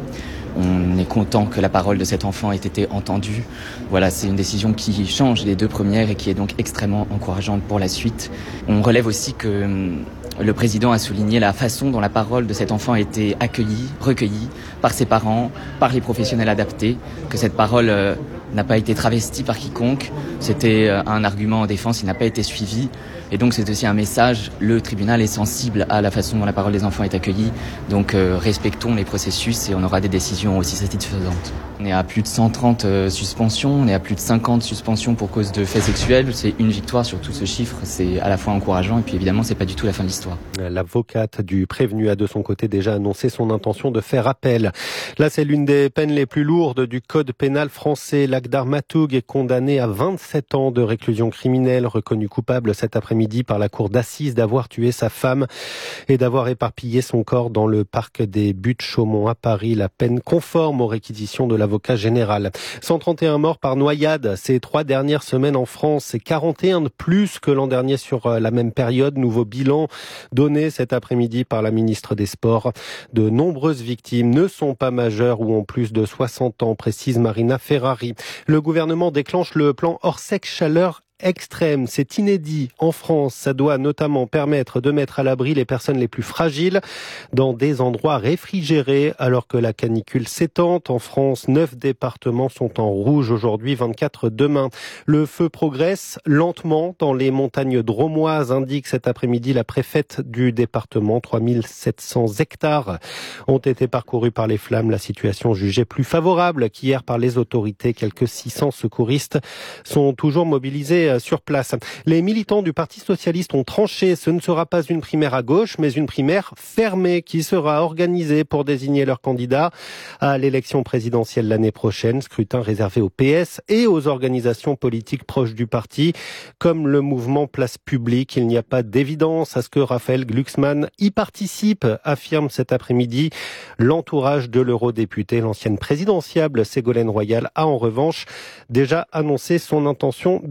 On est content que la parole de cet enfant ait été entendue. Voilà, c'est une décision qui change les deux premières et qui est donc extrêmement encourageante pour la suite. On relève aussi que le président a souligné la façon dont la parole de cet enfant a été accueillie, recueillie par ses parents, par les professionnels adaptés, que cette parole euh, n'a pas été travestie par quiconque. C'était euh, un argument en défense, il n'a pas été suivi. Et donc c'est aussi un message, le tribunal est sensible à la façon dont la parole des enfants est accueillie. Donc euh, respectons les processus et on aura des décisions aussi satisfaisantes. On est à plus de cent trente euh, suspensions, on est à plus de cinquante suspensions pour cause de faits sexuels. C'est une victoire sur tout ce chiffre, c'est à la fois encourageant et puis évidemment c'est pas du tout la fin de l'histoire. L'avocate du prévenu a de son côté déjà annoncé son intention de faire appel. Là c'est l'une des peines les plus lourdes du code pénal français. Lakhdar Matoug est condamné à vingt-sept ans de réclusion criminelle, reconnu coupable cet après-midi par la cour d'assises d'avoir tué sa femme et d'avoir éparpillé son corps dans le parc des Buttes-Chaumont à Paris. La peine conforme aux réquisitions de l'avocat général. cent trente et un morts par noyade ces trois dernières semaines en France. C'est quarante et un de plus que l'an dernier sur la même période. Nouveau bilan donné cet après-midi par la ministre des Sports. De nombreuses victimes ne sont pas majeures ou ont plus de soixante ans, précise Marina Ferrari. Le gouvernement déclenche le plan Orsec Chaleur extrême. C'est inédit en France. Ça doit notamment permettre de mettre à l'abri les personnes les plus fragiles dans des endroits réfrigérés alors que la canicule s'étend. En France, neuf départements sont en rouge aujourd'hui, vingt-quatre demain. Le feu progresse lentement dans les montagnes drômoises, indique cet après-midi la préfète du département. trois mille sept cents hectares ont été parcourus par les flammes. La situation jugée plus favorable qu'hier par les autorités. Quelques six cents secouristes sont toujours mobilisés sur place. Les militants du Parti socialiste ont tranché. Ce ne sera pas une primaire à gauche, mais une primaire fermée qui sera organisée pour désigner leur candidat à l'élection présidentielle l'année prochaine. Scrutin réservé au P S et aux organisations politiques proches du parti, comme le mouvement Place Publique. Il n'y a pas d'évidence à ce que Raphaël Glucksmann y participe, affirme cet après-midi l'entourage de l'eurodéputé. L'ancienne présidentiable Ségolène Royal a en revanche déjà annoncé son intention de se lancer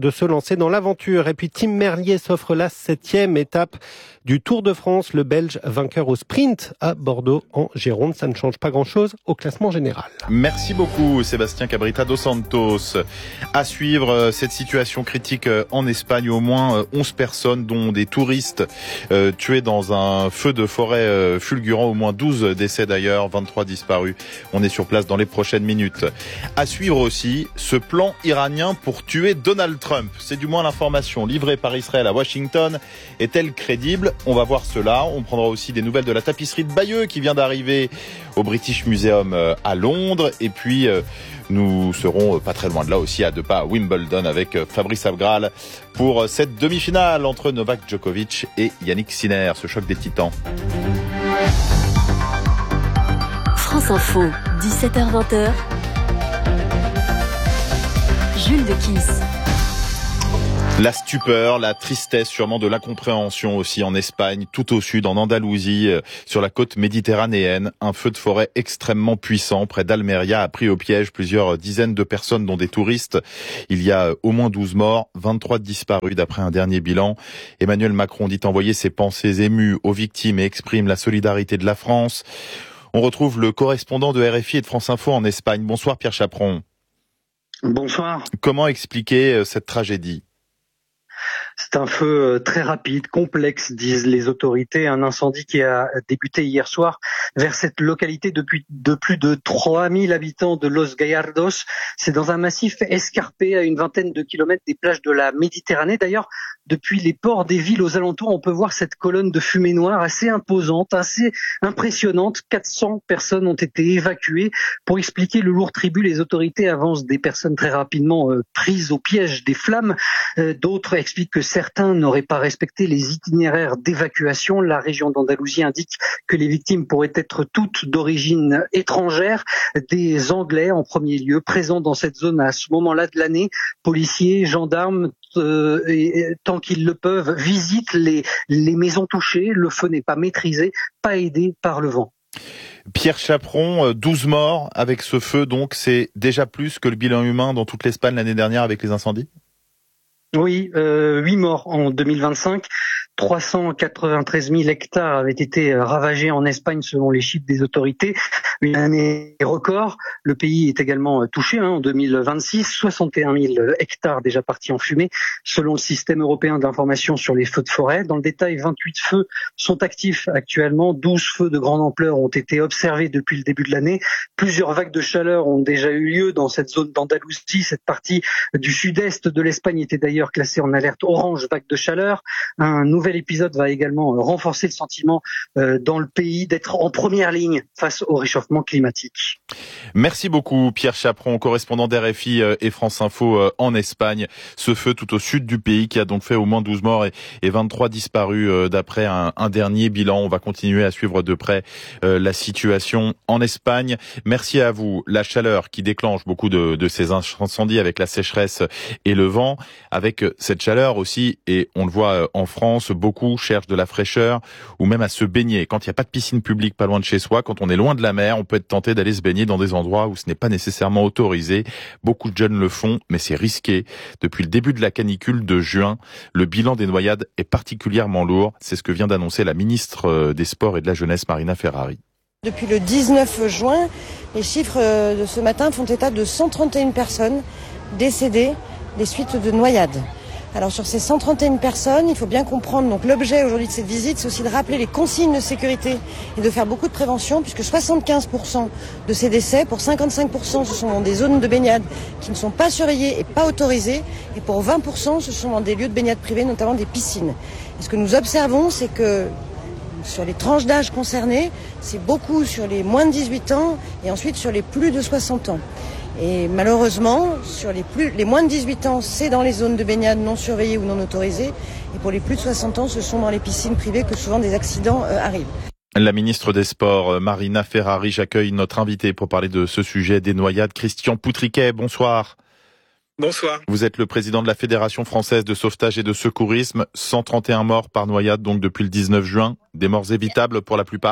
lancer dans l'aventure. Et puis Tim Merlier s'offre la septième étape du Tour de France. Le Belge vainqueur au sprint à Bordeaux en Gironde. Ça ne change pas grand-chose au classement général. Merci beaucoup Sébastien Cabrita dos Santos. À suivre cette situation critique en Espagne. Au moins onze personnes, dont des touristes euh, tués dans un feu de forêt euh, fulgurant. Au moins douze décès d'ailleurs, vingt-trois disparus. On est sur place dans les prochaines minutes. À suivre aussi ce plan iranien pour tuer Donald Trump. C'est du moins l'information livrée par Israël à Washington. Est-elle crédible ? On va voir cela. On prendra aussi des nouvelles de la tapisserie de Bayeux qui vient d'arriver au British Museum à Londres. Et puis, nous serons pas très loin de là aussi, à deux pas à Wimbledon avec Fabrice Abgral pour cette demi-finale entre Novak Djokovic et Yannick Sinner, ce choc des titans. France Info, dix-sept heures vingt. Jules de Kiss. La stupeur, la tristesse, sûrement de l'incompréhension aussi en Espagne, tout au sud, en Andalousie, sur la côte méditerranéenne. Un feu de forêt extrêmement puissant près d'Almeria a pris au piège plusieurs dizaines de personnes, dont des touristes. Il y a au moins douze morts, vingt-trois disparus d'après un dernier bilan. Emmanuel Macron dit envoyer ses pensées émues aux victimes et exprime la solidarité de la France. On retrouve le correspondant de R F I et de France Info en Espagne. Bonsoir Pierre Chaperon. Bonsoir. Comment expliquer cette tragédie ? C'est un feu très rapide, complexe, disent les autorités. Un incendie qui a débuté hier soir vers cette localité depuis de plus de trois mille habitants de Los Gallardos. C'est dans un massif escarpé à une vingtaine de kilomètres des plages de la Méditerranée. D'ailleurs, depuis les ports des villes aux alentours, on peut voir cette colonne de fumée noire assez imposante, assez impressionnante. quatre cents personnes ont été évacuées. Pour expliquer le lourd tribut, les autorités avancent des personnes très rapidement euh, prises au piège des flammes. Euh, d'autres expliquent que certains n'auraient pas respecté les itinéraires d'évacuation. La région d'Andalousie indique que les victimes pourraient être toutes d'origine étrangère, des Anglais en premier lieu, présents dans cette zone à ce moment-là de l'année. Policiers, gendarmes, euh, et, tant qu'ils le peuvent, visitent les, les maisons touchées. Le feu n'est pas maîtrisé, pas aidé par le vent. Pierre Chaperon, douze morts avec ce feu, donc c'est déjà plus que le bilan humain dans toute l'Espagne l'année dernière avec les incendies ? Oui, euh, huit morts en deux mille vingt-cinq. trois cent quatre-vingt-treize mille hectares avaient été ravagés en Espagne selon les chiffres des autorités. Une année record. Le pays est également touché hein, en deux mille vingt-six. soixante et un mille hectares déjà partis en fumée selon le système européen d'information sur les feux de forêt. Dans le détail, vingt-huit feux sont actifs actuellement. douze feux de grande ampleur ont été observés depuis le début de l'année. Plusieurs vagues de chaleur ont déjà eu lieu dans cette zone d'Andalousie. Cette partie du sud-est de l'Espagne était d'ailleurs classée en alerte orange vague de chaleur. Un nouvel épisode va également renforcer le sentiment euh, dans le pays d'être en première ligne face au réchauffement climatique. Merci beaucoup Pierre Chaperon, correspondant d'R F I et France Info en Espagne. Ce feu tout au sud du pays qui a donc fait au moins douze morts et, et vingt-trois disparus d'après un, un dernier bilan. On va continuer à suivre de près euh, la situation en Espagne. Merci à vous. La chaleur qui déclenche beaucoup de, de ces incendies avec la sécheresse et le vent. Avec cette chaleur aussi, et on le voit en France, beaucoup cherchent de la fraîcheur ou même à se baigner. Quand il n'y a pas de piscine publique pas loin de chez soi, quand on est loin de la mer, on peut être tenté d'aller se baigner dans des endroits où ce n'est pas nécessairement autorisé. Beaucoup de jeunes le font, mais c'est risqué. Depuis le début de la canicule de juin, le bilan des noyades est particulièrement lourd. C'est ce que vient d'annoncer la ministre des Sports et de la Jeunesse, Marina Ferrari. Depuis le dix-neuf juin, les chiffres de ce matin font état de cent trente et une personnes décédées des suites de noyades. Alors sur ces cent trente et une personnes, il faut bien comprendre, donc l'objet aujourd'hui de cette visite, c'est aussi de rappeler les consignes de sécurité et de faire beaucoup de prévention, puisque soixante-quinze pour cent de ces décès, pour cinquante-cinq pour cent, ce sont dans des zones de baignade qui ne sont pas surveillées et pas autorisées, et pour vingt pour cent, ce sont dans des lieux de baignade privés, notamment des piscines. Et ce que nous observons, c'est que sur les tranches d'âge concernées, c'est beaucoup sur les moins de dix-huit ans et ensuite sur les plus de soixante ans. Et malheureusement, sur les, plus, les moins de dix-huit ans, c'est dans les zones de baignade non surveillées ou non autorisées. Et pour les plus de soixante ans, ce sont dans les piscines privées que souvent des accidents euh, arrivent. La ministre des Sports, Marina Ferrari, j'accueille notre invité pour parler de ce sujet des noyades. Christian Poutriquet, bonsoir. Bonsoir. Vous êtes le président de la Fédération française de sauvetage et de secourisme. cent trente et un morts par noyade, donc depuis le dix-neuf juin. Des morts évitables pour la plupart ?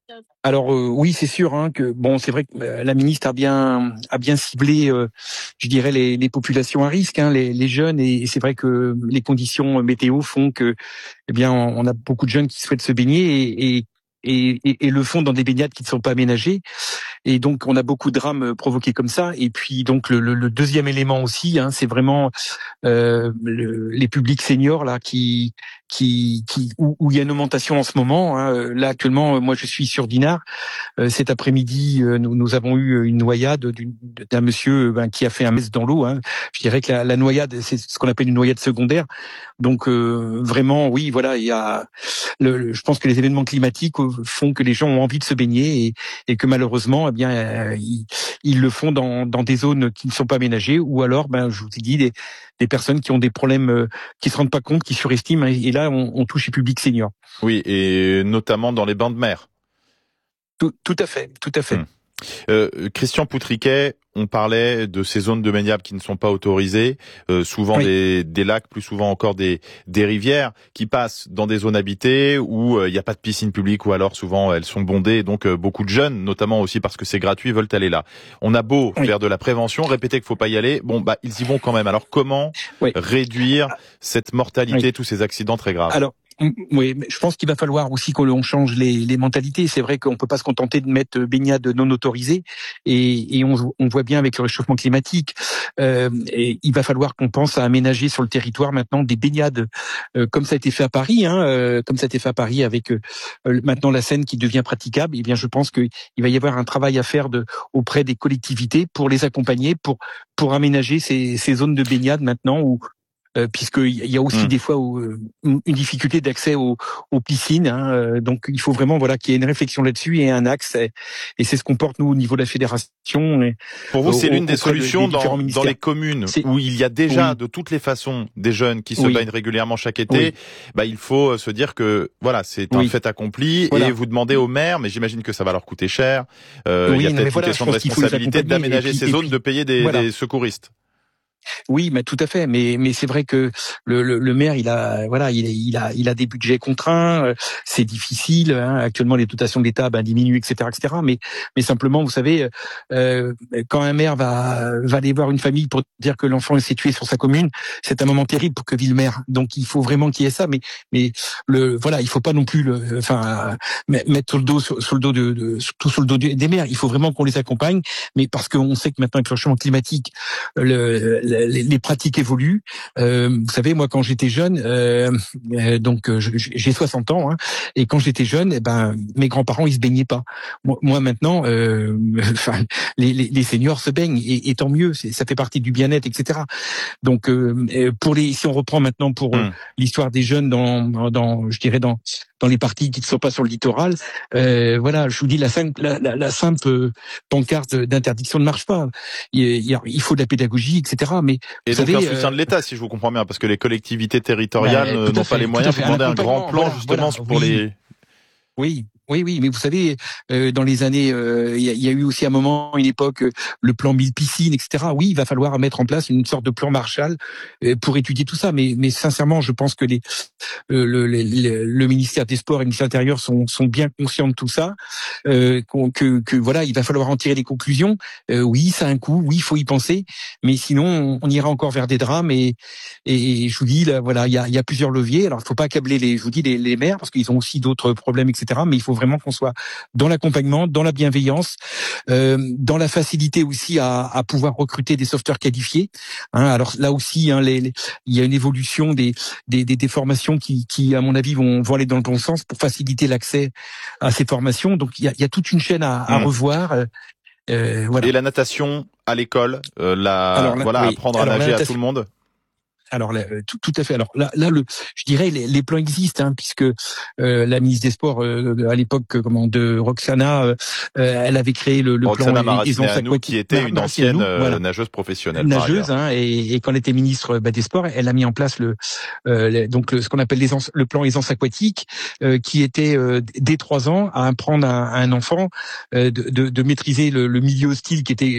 Alors euh, oui, c'est sûr hein, que bon, c'est vrai que euh, la ministre a bien a bien ciblé, euh, je dirais les, les populations à risque, hein, les, les jeunes, et, et c'est vrai que les conditions météo font que, eh bien, on a beaucoup de jeunes qui souhaitent se baigner et, et et, et, et le font dans des baignades qui ne sont pas aménagées. Et donc, on a beaucoup de drames provoqués comme ça. Et puis, donc, le, le, le deuxième élément aussi, hein, c'est vraiment euh, le, les publics seniors là qui qui, qui où, où il y a une augmentation en ce moment. Hein. Là, actuellement, moi, je suis sur Dinard. Euh, cet après-midi, euh, nous, nous avons eu une noyade d'une, d'un monsieur ben, qui a fait un mess dans l'eau. Hein. Je dirais que la, la noyade, c'est ce qu'on appelle une noyade secondaire. Donc, euh, vraiment, oui, voilà, il y a. Le, le, je pense que les événements climatiques font que les gens ont envie de se baigner et, et que malheureusement, eh bien, euh, ils, ils le font dans, dans des zones qui ne sont pas aménagées, ou alors, ben, je vous ai dit, des, des personnes qui ont des problèmes, euh, qui se rendent pas compte, qui surestiment, et là, on, on touche les publics seniors. Oui, et notamment dans les bains de mer. Tout, tout à fait, tout à fait. Hum. Euh, Christian Poutriquet, on parlait de ces zones de baignade qui ne sont pas autorisées, euh, souvent oui. des, des lacs, plus souvent encore des, des rivières qui passent dans des zones habitées où il euh, n'y a pas de piscine publique, ou alors souvent elles sont bondées, et donc euh, beaucoup de jeunes, notamment aussi parce que c'est gratuit, veulent aller là. On a beau oui. faire de la prévention, répéter qu'il faut pas y aller, bon bah ils y vont quand même. Alors comment oui. réduire cette mortalité, oui. tous ces accidents très graves? Alors, oui, mais je pense qu'il va falloir aussi que l'on change les, les mentalités. C'est vrai qu'on peut pas se contenter de mettre baignade non autorisée, et, et on, on voit bien avec le réchauffement climatique. Euh, et il va falloir qu'on pense à aménager sur le territoire maintenant des baignades, euh, comme ça a été fait à Paris, hein, euh, comme ça a été fait à Paris avec euh, maintenant la Seine qui devient praticable. Et bien, je pense qu'il va y avoir un travail à faire de, auprès des collectivités pour les accompagner, pour pour aménager ces, ces zones de baignade maintenant où Euh, puisqu'il y a aussi mmh. des fois où, euh, une difficulté d'accès aux, aux piscines. Hein, euh, donc il faut vraiment voilà qu'il y ait une réflexion là-dessus et un axe. Et, et c'est ce qu'on porte nous au niveau de la fédération. Et, Pour vous, c'est au, l'une des solutions des dans, dans les communes c'est... où il y a déjà oui. de toutes les façons des jeunes qui se oui. baignent régulièrement chaque été. Oui. Bah il faut se dire que voilà c'est un oui. fait accompli, voilà. et vous demandez au maire, mais j'imagine que ça va leur coûter cher. Euh, oui, il y a peut-être une voilà, question de responsabilité d'aménager puis, ces zones, puis, de payer des, voilà. des secouristes. Oui, mais tout à fait. Mais mais c'est vrai que le, le, le maire, il a voilà, il a il a il a des budgets contraints. Euh, c'est difficile. Hein. Actuellement, les dotations de l'État ben, diminuent, et cetera, et cetera. Mais mais simplement, vous savez, euh, quand un maire va va aller voir une famille pour dire que l'enfant s'est tué sur sa commune, c'est un moment terrible pour que vit le maire. Donc il faut vraiment qu'il y ait ça. Mais mais le voilà, il faut pas non plus le enfin mettre sur le dos sur, sur le dos de, de tout sur le dos des maires. Il faut vraiment qu'on les accompagne. Mais parce qu'on sait que maintenant avec le changement climatique, le Les, les pratiques évoluent. Euh, vous savez, moi, quand j'étais jeune, euh, euh, donc je, j'ai soixante ans, hein, et quand j'étais jeune, eh ben, mes grands-parents, ils se baignaient pas. Moi, moi maintenant, euh, enfin, les, les, les seniors se baignent, et, et tant mieux. C'est, ça fait partie du bien-être, et cetera. Donc, euh, pour les, si on reprend maintenant pour mmh. l'histoire des jeunes dans, dans, je dirais dans dans les parties qui ne sont pas sur le littoral, euh, voilà, je vous dis, la simple, la, la, la simple pancarte d'interdiction ne marche pas. Il, il, il faut de la pédagogie, et cetera. Mais et donc savez, un soutien euh, de l'État, si je vous comprends bien, parce que les collectivités territoriales bah, n'ont pas les moyens. Vous demandez un grand plan voilà, justement voilà, pour oui. les. Oui. Oui, oui, mais vous savez, euh, dans les années, il euh, y, a, y a eu aussi un moment, une époque, euh, le plan mille piscines, et cetera. Oui, il va falloir mettre en place une sorte de plan Marshall euh, pour étudier tout ça. Mais, mais sincèrement, je pense que les, euh, le, le, le, le ministère des Sports et le ministère de l'Intérieur sont, sont bien conscients de tout ça. Euh, que, que voilà, il va falloir en tirer les conclusions. Euh, oui, ça a un coût. Oui, il faut y penser. Mais sinon, on, on ira encore vers des drames. Et, et je vous dis, là, voilà, il y a, y a plusieurs leviers. Alors, il faut pas accabler les, je vous dis, les, les maires parce qu'ils ont aussi d'autres problèmes, et cetera. Mais il faut vraiment qu'on soit dans l'accompagnement, dans la bienveillance, euh, dans la facilité aussi à, à pouvoir recruter des sauveteurs qualifiés. Hein, alors là aussi, hein, les, les, il y a une évolution des, des, des, des formations qui, qui, à mon avis, vont, vont aller dans le bon sens pour faciliter l'accès à ces formations. Donc il y a, il y a toute une chaîne à, à mmh. revoir. Euh, voilà. Et la natation à l'école, euh, la, alors, là, voilà, oui. apprendre alors, à nager à tout le monde. Alors là, tout, tout à fait. Alors là, là, le, je dirais les, les plans existent, hein, puisque euh, la ministre des Sports euh, à l'époque, comment, de Roxana, euh, elle avait créé le, le Roxana plan Maracineanu, aquatique, qui était une ancienne euh, voilà. nageuse professionnelle. Nageuse, hein, et, et quand elle était ministre bah, des Sports, elle a mis en place le, euh, le donc le, ce qu'on appelle les le plan aisance aquatique, euh, qui était euh, dès trois ans à apprendre à, à un enfant euh, de, de, de maîtriser le, le milieu hostile qui était l'eau.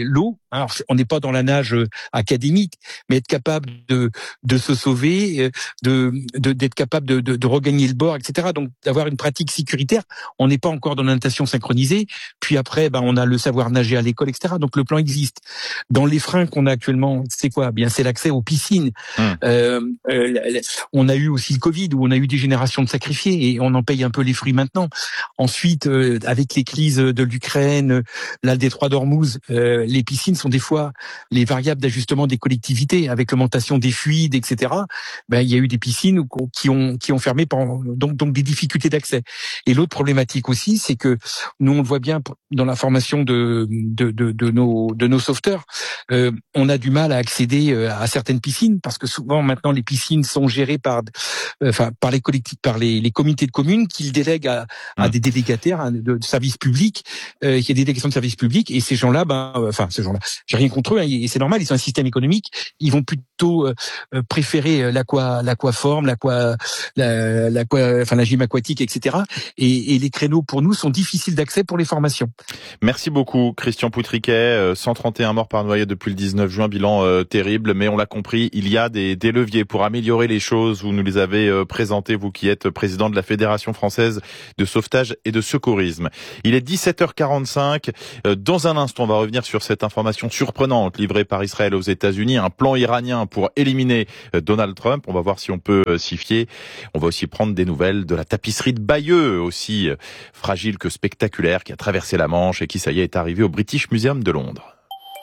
Alors, on n'est pas dans la nage académique, mais être capable de de se sauver, de, de d'être capable de, de de regagner le bord, et cetera. Donc, d'avoir une pratique sécuritaire. On n'est pas encore dans la natation synchronisée. Puis après, ben, on a le savoir nager à l'école, et cetera. Donc, le plan existe. Dans les freins qu'on a actuellement, c'est quoi? Bien, c'est l'accès aux piscines. Mmh. Euh, euh, on a eu aussi le Covid où on a eu des générations de sacrifiés et on en paye un peu les fruits maintenant. Ensuite, euh, avec les crises de l'Ukraine, là, le détroit d'Ormuz, euh, les piscines sont des fois les variables d'ajustement des collectivités avec l'augmentation des fuites, et cetera. Ben, il y a eu des piscines qui ont qui ont fermé pendant, donc donc des difficultés d'accès. Et l'autre problématique aussi, c'est que nous on le voit bien dans la formation de de de, de nos de nos sauveteurs, euh, on a du mal à accéder à certaines piscines parce que souvent maintenant les piscines sont gérées par euh, enfin par les collectifs, par les, les comités de communes qui le délèguent à, à des délégataires hein, de, de services publics, euh, qui a des délégations de services publics et ces gens-là, ben euh, enfin ces gens-là, j'ai rien contre eux hein, et c'est normal, ils ont un système économique, ils vont plutôt euh, préférer l'aqua l'aquaforme, l'aqua la, l'aqua enfin la gym aquatique, et cetera. Et, et les créneaux pour nous sont difficiles d'accès pour les formations. Merci beaucoup Christian Poutriquet. cent trente et un morts par noyade depuis le dix-neuf juin, bilan euh, terrible, mais on l'a compris, il y a des, des leviers pour améliorer les choses. Vous nous les avez euh, présentés, vous qui êtes président de la Fédération française de sauvetage et de secourisme. Il est dix-sept heures quarante-cinq. Euh, dans un instant, on va revenir sur cette information surprenante livrée par Israël aux États-Unis, un plan iranien pour éliminer euh, Donald Trump. On va voir si on peut euh, s'y fier. On va aussi prendre des nouvelles de la tapisserie de Bayeux, aussi euh, fragile que spectaculaire, qui a traversé la Manche et qui, ça y est, est arrivé au British Museum de Londres.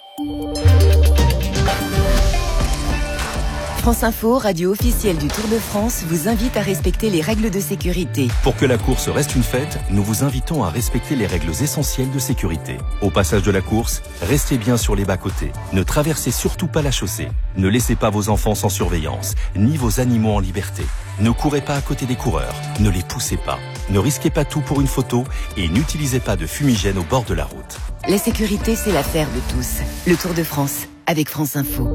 France Info, radio officielle du Tour de France, vous invite à respecter les règles de sécurité. Pour que la course reste une fête, nous vous invitons à respecter les règles essentielles de sécurité. Au passage de la course, restez bien sur les bas-côtés. Ne traversez surtout pas la chaussée. Ne laissez pas vos enfants sans surveillance, ni vos animaux en liberté. Ne courez pas à côté des coureurs. Ne les poussez pas. Ne risquez pas tout pour une photo et n'utilisez pas de fumigène au bord de la route. La sécurité, c'est l'affaire de tous. Le Tour de France, avec France Info.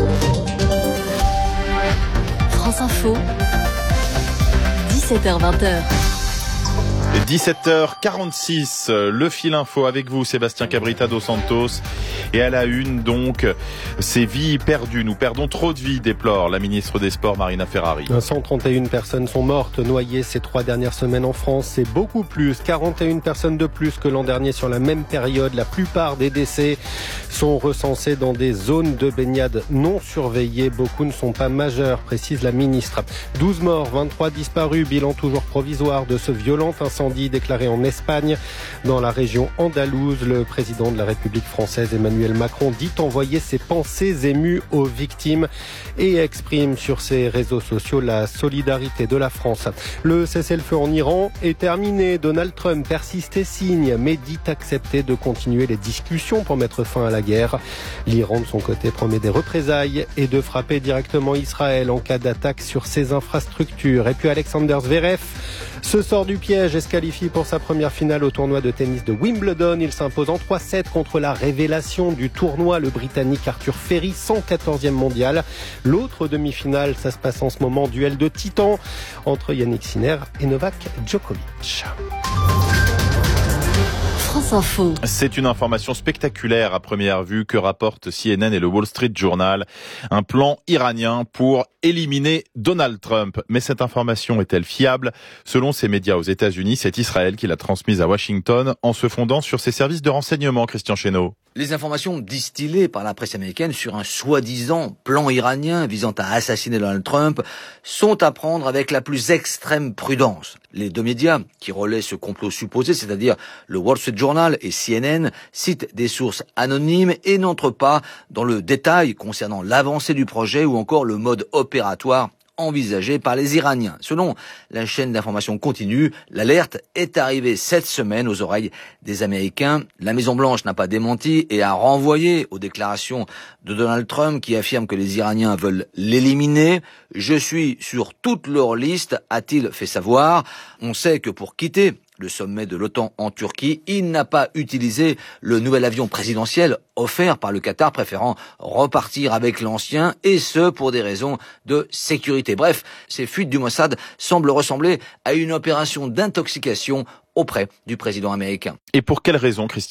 France Info, dix-sept heures vingt. dix-sept heures quarante-six, le fil info avec vous, Sébastien Cabrita dos Santos. Et à la une, donc, ces vies perdues. Nous perdons trop de vies, déplore la ministre des Sports, Marina Ferrari. cent trente et une personnes sont mortes, noyées ces trois dernières semaines en France. C'est beaucoup plus, quarante et une personnes de plus que l'an dernier sur la même période. La plupart des décès sont recensés dans des zones de baignade non surveillées. Beaucoup ne sont pas majeurs, précise la ministre. douze morts, vingt-trois disparus, bilan toujours provisoire de ce violent incendie déclaré en Espagne. Dans la région andalouse, le président de la République française, Emmanuel Macron, dit envoyer ses pensées émues aux victimes et exprime sur ses réseaux sociaux la solidarité de la France. Le cessez-le-feu en Iran est terminé. Donald Trump persiste et signe, mais dit accepter de continuer les discussions pour mettre fin à la guerre. L'Iran, de son côté, promet des représailles et de frapper directement Israël en cas d'attaque sur ses infrastructures. Et puis Alexander Zverev se sort du piège et se qualifie pour sa première finale au tournoi de tennis de Wimbledon. Il s'impose en trois sept contre la révélation du tournoi, le Britannique Arthur Ferry, cent quatorzième mondial. L'autre demi-finale, ça se passe en ce moment, duel de titans entre Yannick Sinner et Novak Djokovic. France Info. C'est une information spectaculaire à première vue que rapportent C N N et le Wall Street Journal. Un plan iranien pour éliminer Donald Trump. Mais cette information est-elle fiable? Selon ces médias aux États-Unis, c'est Israël qui l'a transmise à Washington en se fondant sur ses services de renseignement, Christian Chesneau. Les informations distillées par la presse américaine sur un soi-disant plan iranien visant à assassiner Donald Trump sont à prendre avec la plus extrême prudence. Les deux médias qui relaient ce complot supposé, c'est-à-dire le Wall Street Journal et C N N, citent des sources anonymes et n'entrent pas dans le détail concernant l'avancée du projet ou encore le mode opératoire envisagé par les Iraniens. Selon la chaîne d'information continue, l'alerte est arrivée cette semaine aux oreilles des Américains. La Maison-Blanche n'a pas démenti et a renvoyé aux déclarations de Donald Trump qui affirme que les Iraniens veulent l'éliminer. « Je suis sur toute leur liste », a-t-il fait savoir. On sait que pour quitter le sommet de l'OTAN en Turquie, il n'a pas utilisé le nouvel avion présidentiel offert par le Qatar, préférant repartir avec l'ancien, et ce pour des raisons de sécurité. Bref, ces fuites du Mossad semblent ressembler à une opération d'intoxication auprès du président américain. Et pour quelle raison, Christian ?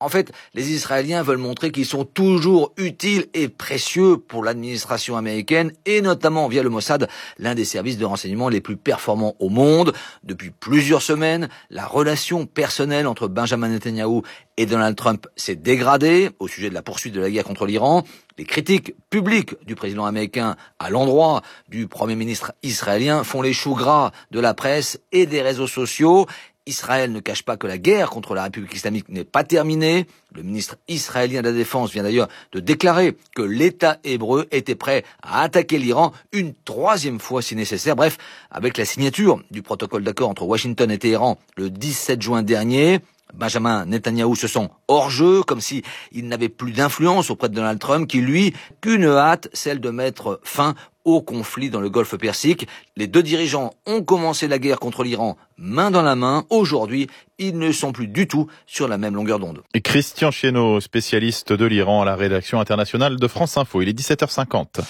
En fait, les Israéliens veulent montrer qu'ils sont toujours utiles et précieux pour l'administration américaine et notamment via le Mossad, l'un des services de renseignement les plus performants au monde. Depuis plusieurs semaines, la relation personnelle entre Benjamin Netanyahou et Donald Trump s'est dégradée au sujet de la poursuite de la guerre contre l'Iran. Les critiques publiques du président américain à l'endroit du premier ministre israélien font les choux gras de la presse et des réseaux sociaux. Israël ne cache pas que la guerre contre la République islamique n'est pas terminée. Le ministre israélien de la Défense vient d'ailleurs de déclarer que l'État hébreu était prêt à attaquer l'Iran une troisième fois si nécessaire. Bref, avec la signature du protocole d'accord entre Washington et Téhéran le dix-sept juin dernier, Benjamin Netanyahou se sent hors jeu, comme si il n'avait plus d'influence auprès de Donald Trump, qui lui, qu'une hâte, celle de mettre fin au conflit dans le Golfe Persique. Les deux dirigeants ont commencé la guerre contre l'Iran main dans la main. Aujourd'hui, ils ne sont plus du tout sur la même longueur d'onde. Et Christian Chesneau, spécialiste de l'Iran à la rédaction internationale de France Info. Il est dix-sept heures cinquante.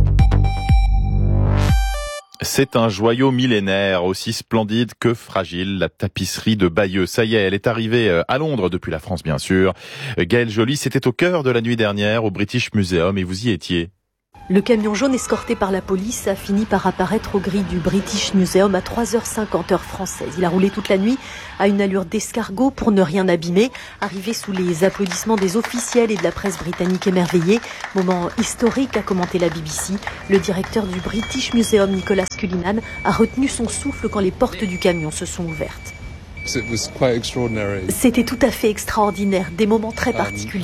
C'est un joyau millénaire, aussi splendide que fragile, la tapisserie de Bayeux. Ça y est, elle est arrivée à Londres, depuis la France bien sûr. Gaëlle Joly, c'était au cœur de la nuit dernière au British Museum et vous y étiez. Le camion jaune escorté par la police a fini par apparaître aux grilles du British Museum à trois heures cinquante heure française. Il a roulé toute la nuit à une allure d'escargot pour ne rien abîmer. Arrivé sous les applaudissements des officiels et de la presse britannique émerveillée. Moment historique, a commenté la B B C. Le directeur du British Museum, Nicolas Cullinan, a retenu son souffle quand les portes du camion se sont ouvertes. C'était tout à fait extraordinaire, des moments très particuliers.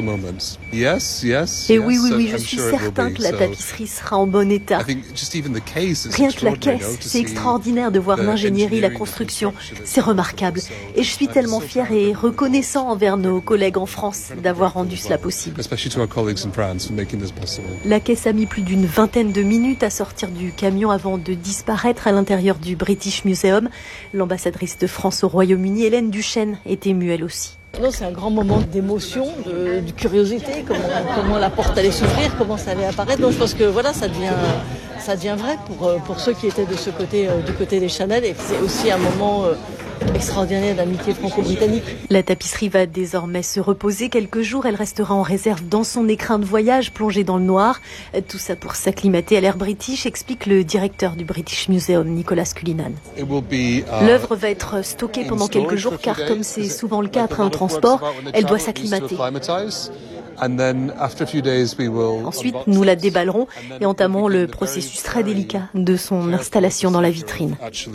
Et oui, oui, oui, je suis certain que la tapisserie sera en bon état. Rien que la caisse, c'est extraordinaire de voir l'ingénierie, la construction, c'est remarquable. Et je suis tellement fier et reconnaissant envers nos collègues en France d'avoir rendu cela possible. La caisse a mis plus d'une vingtaine de minutes à sortir du camion avant de disparaître à l'intérieur du British Museum. L'ambassadrice de France au Royaume-Uni, Hélène Duchesne, est émue elle aussi. Non, c'est un grand moment d'émotion, de, de curiosité, comment, comment la porte allait s'ouvrir, comment ça allait apparaître. Donc je pense que voilà, ça devient, ça devient vrai pour, pour ceux qui étaient de ce côté, du côté des Chanel. Et c'est aussi un moment extraordinaire d'amitié franco-britannique. La tapisserie va désormais se reposer quelques jours. Elle restera en réserve dans son écrin de voyage plongé dans le noir. Tout ça pour s'acclimater à l'ère british, explique le directeur du British Museum, Nicolas Cullinan. L'œuvre va être stockée pendant quelques jours car, comme c'est souvent le cas après un transport, elle doit s'acclimater. Ensuite, nous la déballerons et entamerons le processus très délicat de son installation dans la vitrine.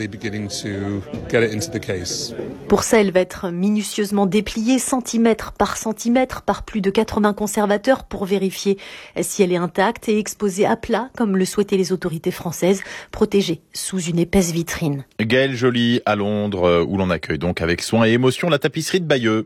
Pour ça, elle va être minutieusement dépliée, centimètre par centimètre, par plus de quatre-vingts conservateurs pour vérifier si elle est intacte et exposée à plat, comme le souhaitaient les autorités françaises, protégée sous une épaisse vitrine. Gaëlle Joly à Londres, où l'on accueille donc avec soin et émotion la tapisserie de Bayeux.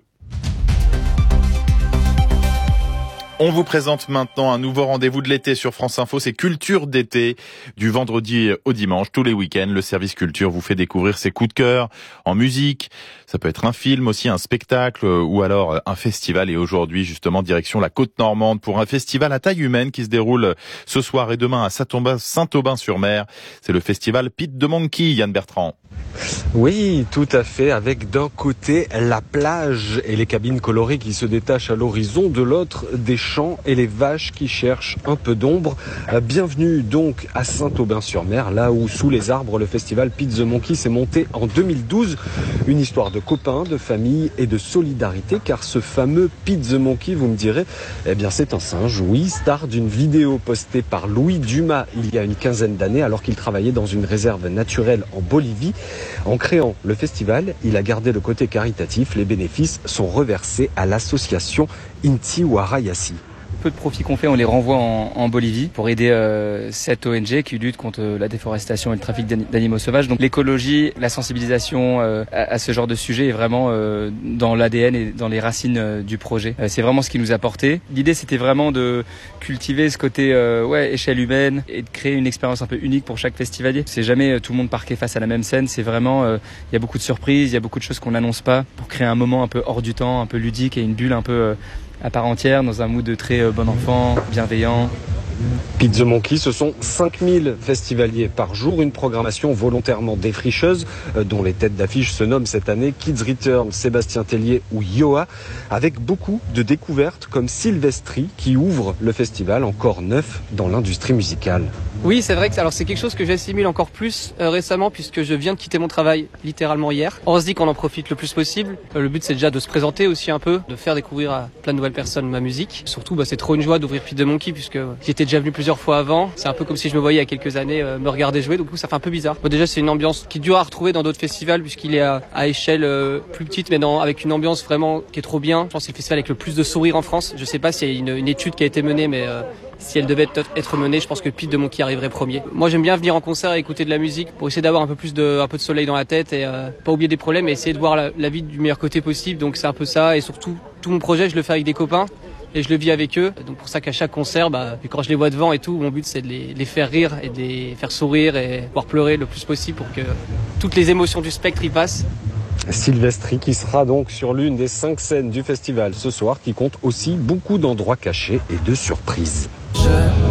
On vous présente maintenant un nouveau rendez-vous de l'été sur France Info, c'est Culture d'été, du vendredi au dimanche, tous les week-ends. Le service culture vous fait découvrir ses coups de cœur en musique. Ça peut être un film aussi, un spectacle ou alors un festival. Et aujourd'hui, justement, direction la Côte-Normande pour un festival à taille humaine qui se déroule ce soir et demain à Saint-Aubin-sur-Mer. C'est le festival Pete the Monkey, Yann Bertrand. Oui, tout à fait, avec d'un côté la plage et les cabines colorées qui se détachent à l'horizon, de l'autre des champs et les vaches qui cherchent un peu d'ombre. Bienvenue donc à Saint-Aubin-sur-Mer, là où sous les arbres le festival Pete the Monkey s'est monté en deux mille douze. Une histoire de copains, de famille et de solidarité, car ce fameux Pete the Monkey, vous me direz, eh bien c'est un singe, oui, star d'une vidéo postée par Louis Dumas il y a une quinzaine d'années alors qu'il travaillait dans une réserve naturelle en Bolivie. En créant le festival, il a gardé le côté caritatif. Les bénéfices sont reversés à l'association Inti Warayasi. Peu de profits qu'on fait, on les renvoie en, en Bolivie pour aider euh, cette O N G qui lutte contre la déforestation et le trafic d'animaux sauvages. Donc l'écologie, la sensibilisation euh, à, à ce genre de sujet est vraiment euh, dans l'A D N et dans les racines euh, du projet. Euh, c'est vraiment ce qui nous a porté. L'idée, c'était vraiment de cultiver ce côté euh, ouais, échelle humaine et de créer une expérience un peu unique pour chaque festivalier. C'est jamais euh, tout le monde parqué face à la même scène. C'est vraiment, il euh, y a beaucoup de surprises, il y a beaucoup de choses qu'on n'annonce pas pour créer un moment un peu hors du temps, un peu ludique et une bulle un peu... Euh, à part entière, dans un mood de très euh, bon enfant, bienveillant. Pete the Monkey, ce sont cinq mille festivaliers par jour, une programmation volontairement défricheuse dont les têtes d'affiche se nomment cette année Kids Return, Sébastien Tellier ou Yoa, avec beaucoup de découvertes comme Sylvestri qui ouvre le festival encore neuf dans l'industrie musicale. Oui, c'est vrai que alors c'est quelque chose que j'assimile encore plus euh, récemment puisque je viens de quitter mon travail littéralement hier. On se dit qu'on en profite le plus possible. Euh, le but c'est déjà de se présenter aussi un peu, de faire découvrir à plein de nouvelles personnes ma musique. Surtout bah, c'est trop une joie d'ouvrir Pete the Monkey puisque j'y étais déjà venu plusieurs fois avant. C'est un peu comme si je me voyais il y a quelques années euh, me regarder jouer, donc ça fait un peu bizarre. Bon, déjà c'est une ambiance qui est dure à retrouver dans d'autres festivals puisqu'il est à, à échelle euh, plus petite mais dans, avec une ambiance vraiment qui est trop bien. Je pense que c'est le festival avec le plus de sourires en France. Je sais pas s'il y a une, une étude qui a été menée mais euh, si elle devait être menée, je pense que Pete the Monkey arriverait premier. Moi, j'aime bien venir en concert et écouter de la musique pour essayer d'avoir un peu plus de, un peu de soleil dans la tête et euh, pas oublier des problèmes et essayer de voir la, la vie du meilleur côté possible. Donc c'est un peu ça et surtout tout mon projet, je le fais avec des copains et je le vis avec eux. Donc pour ça qu'à chaque concert, bah, quand je les vois devant et tout, mon but c'est de les, les faire rire et de les faire sourire et pouvoir pleurer le plus possible pour que toutes les émotions du spectre y passent. Sylvestri qui sera donc sur l'une des cinq scènes du festival ce soir qui compte aussi beaucoup d'endroits cachés et de surprises. Je...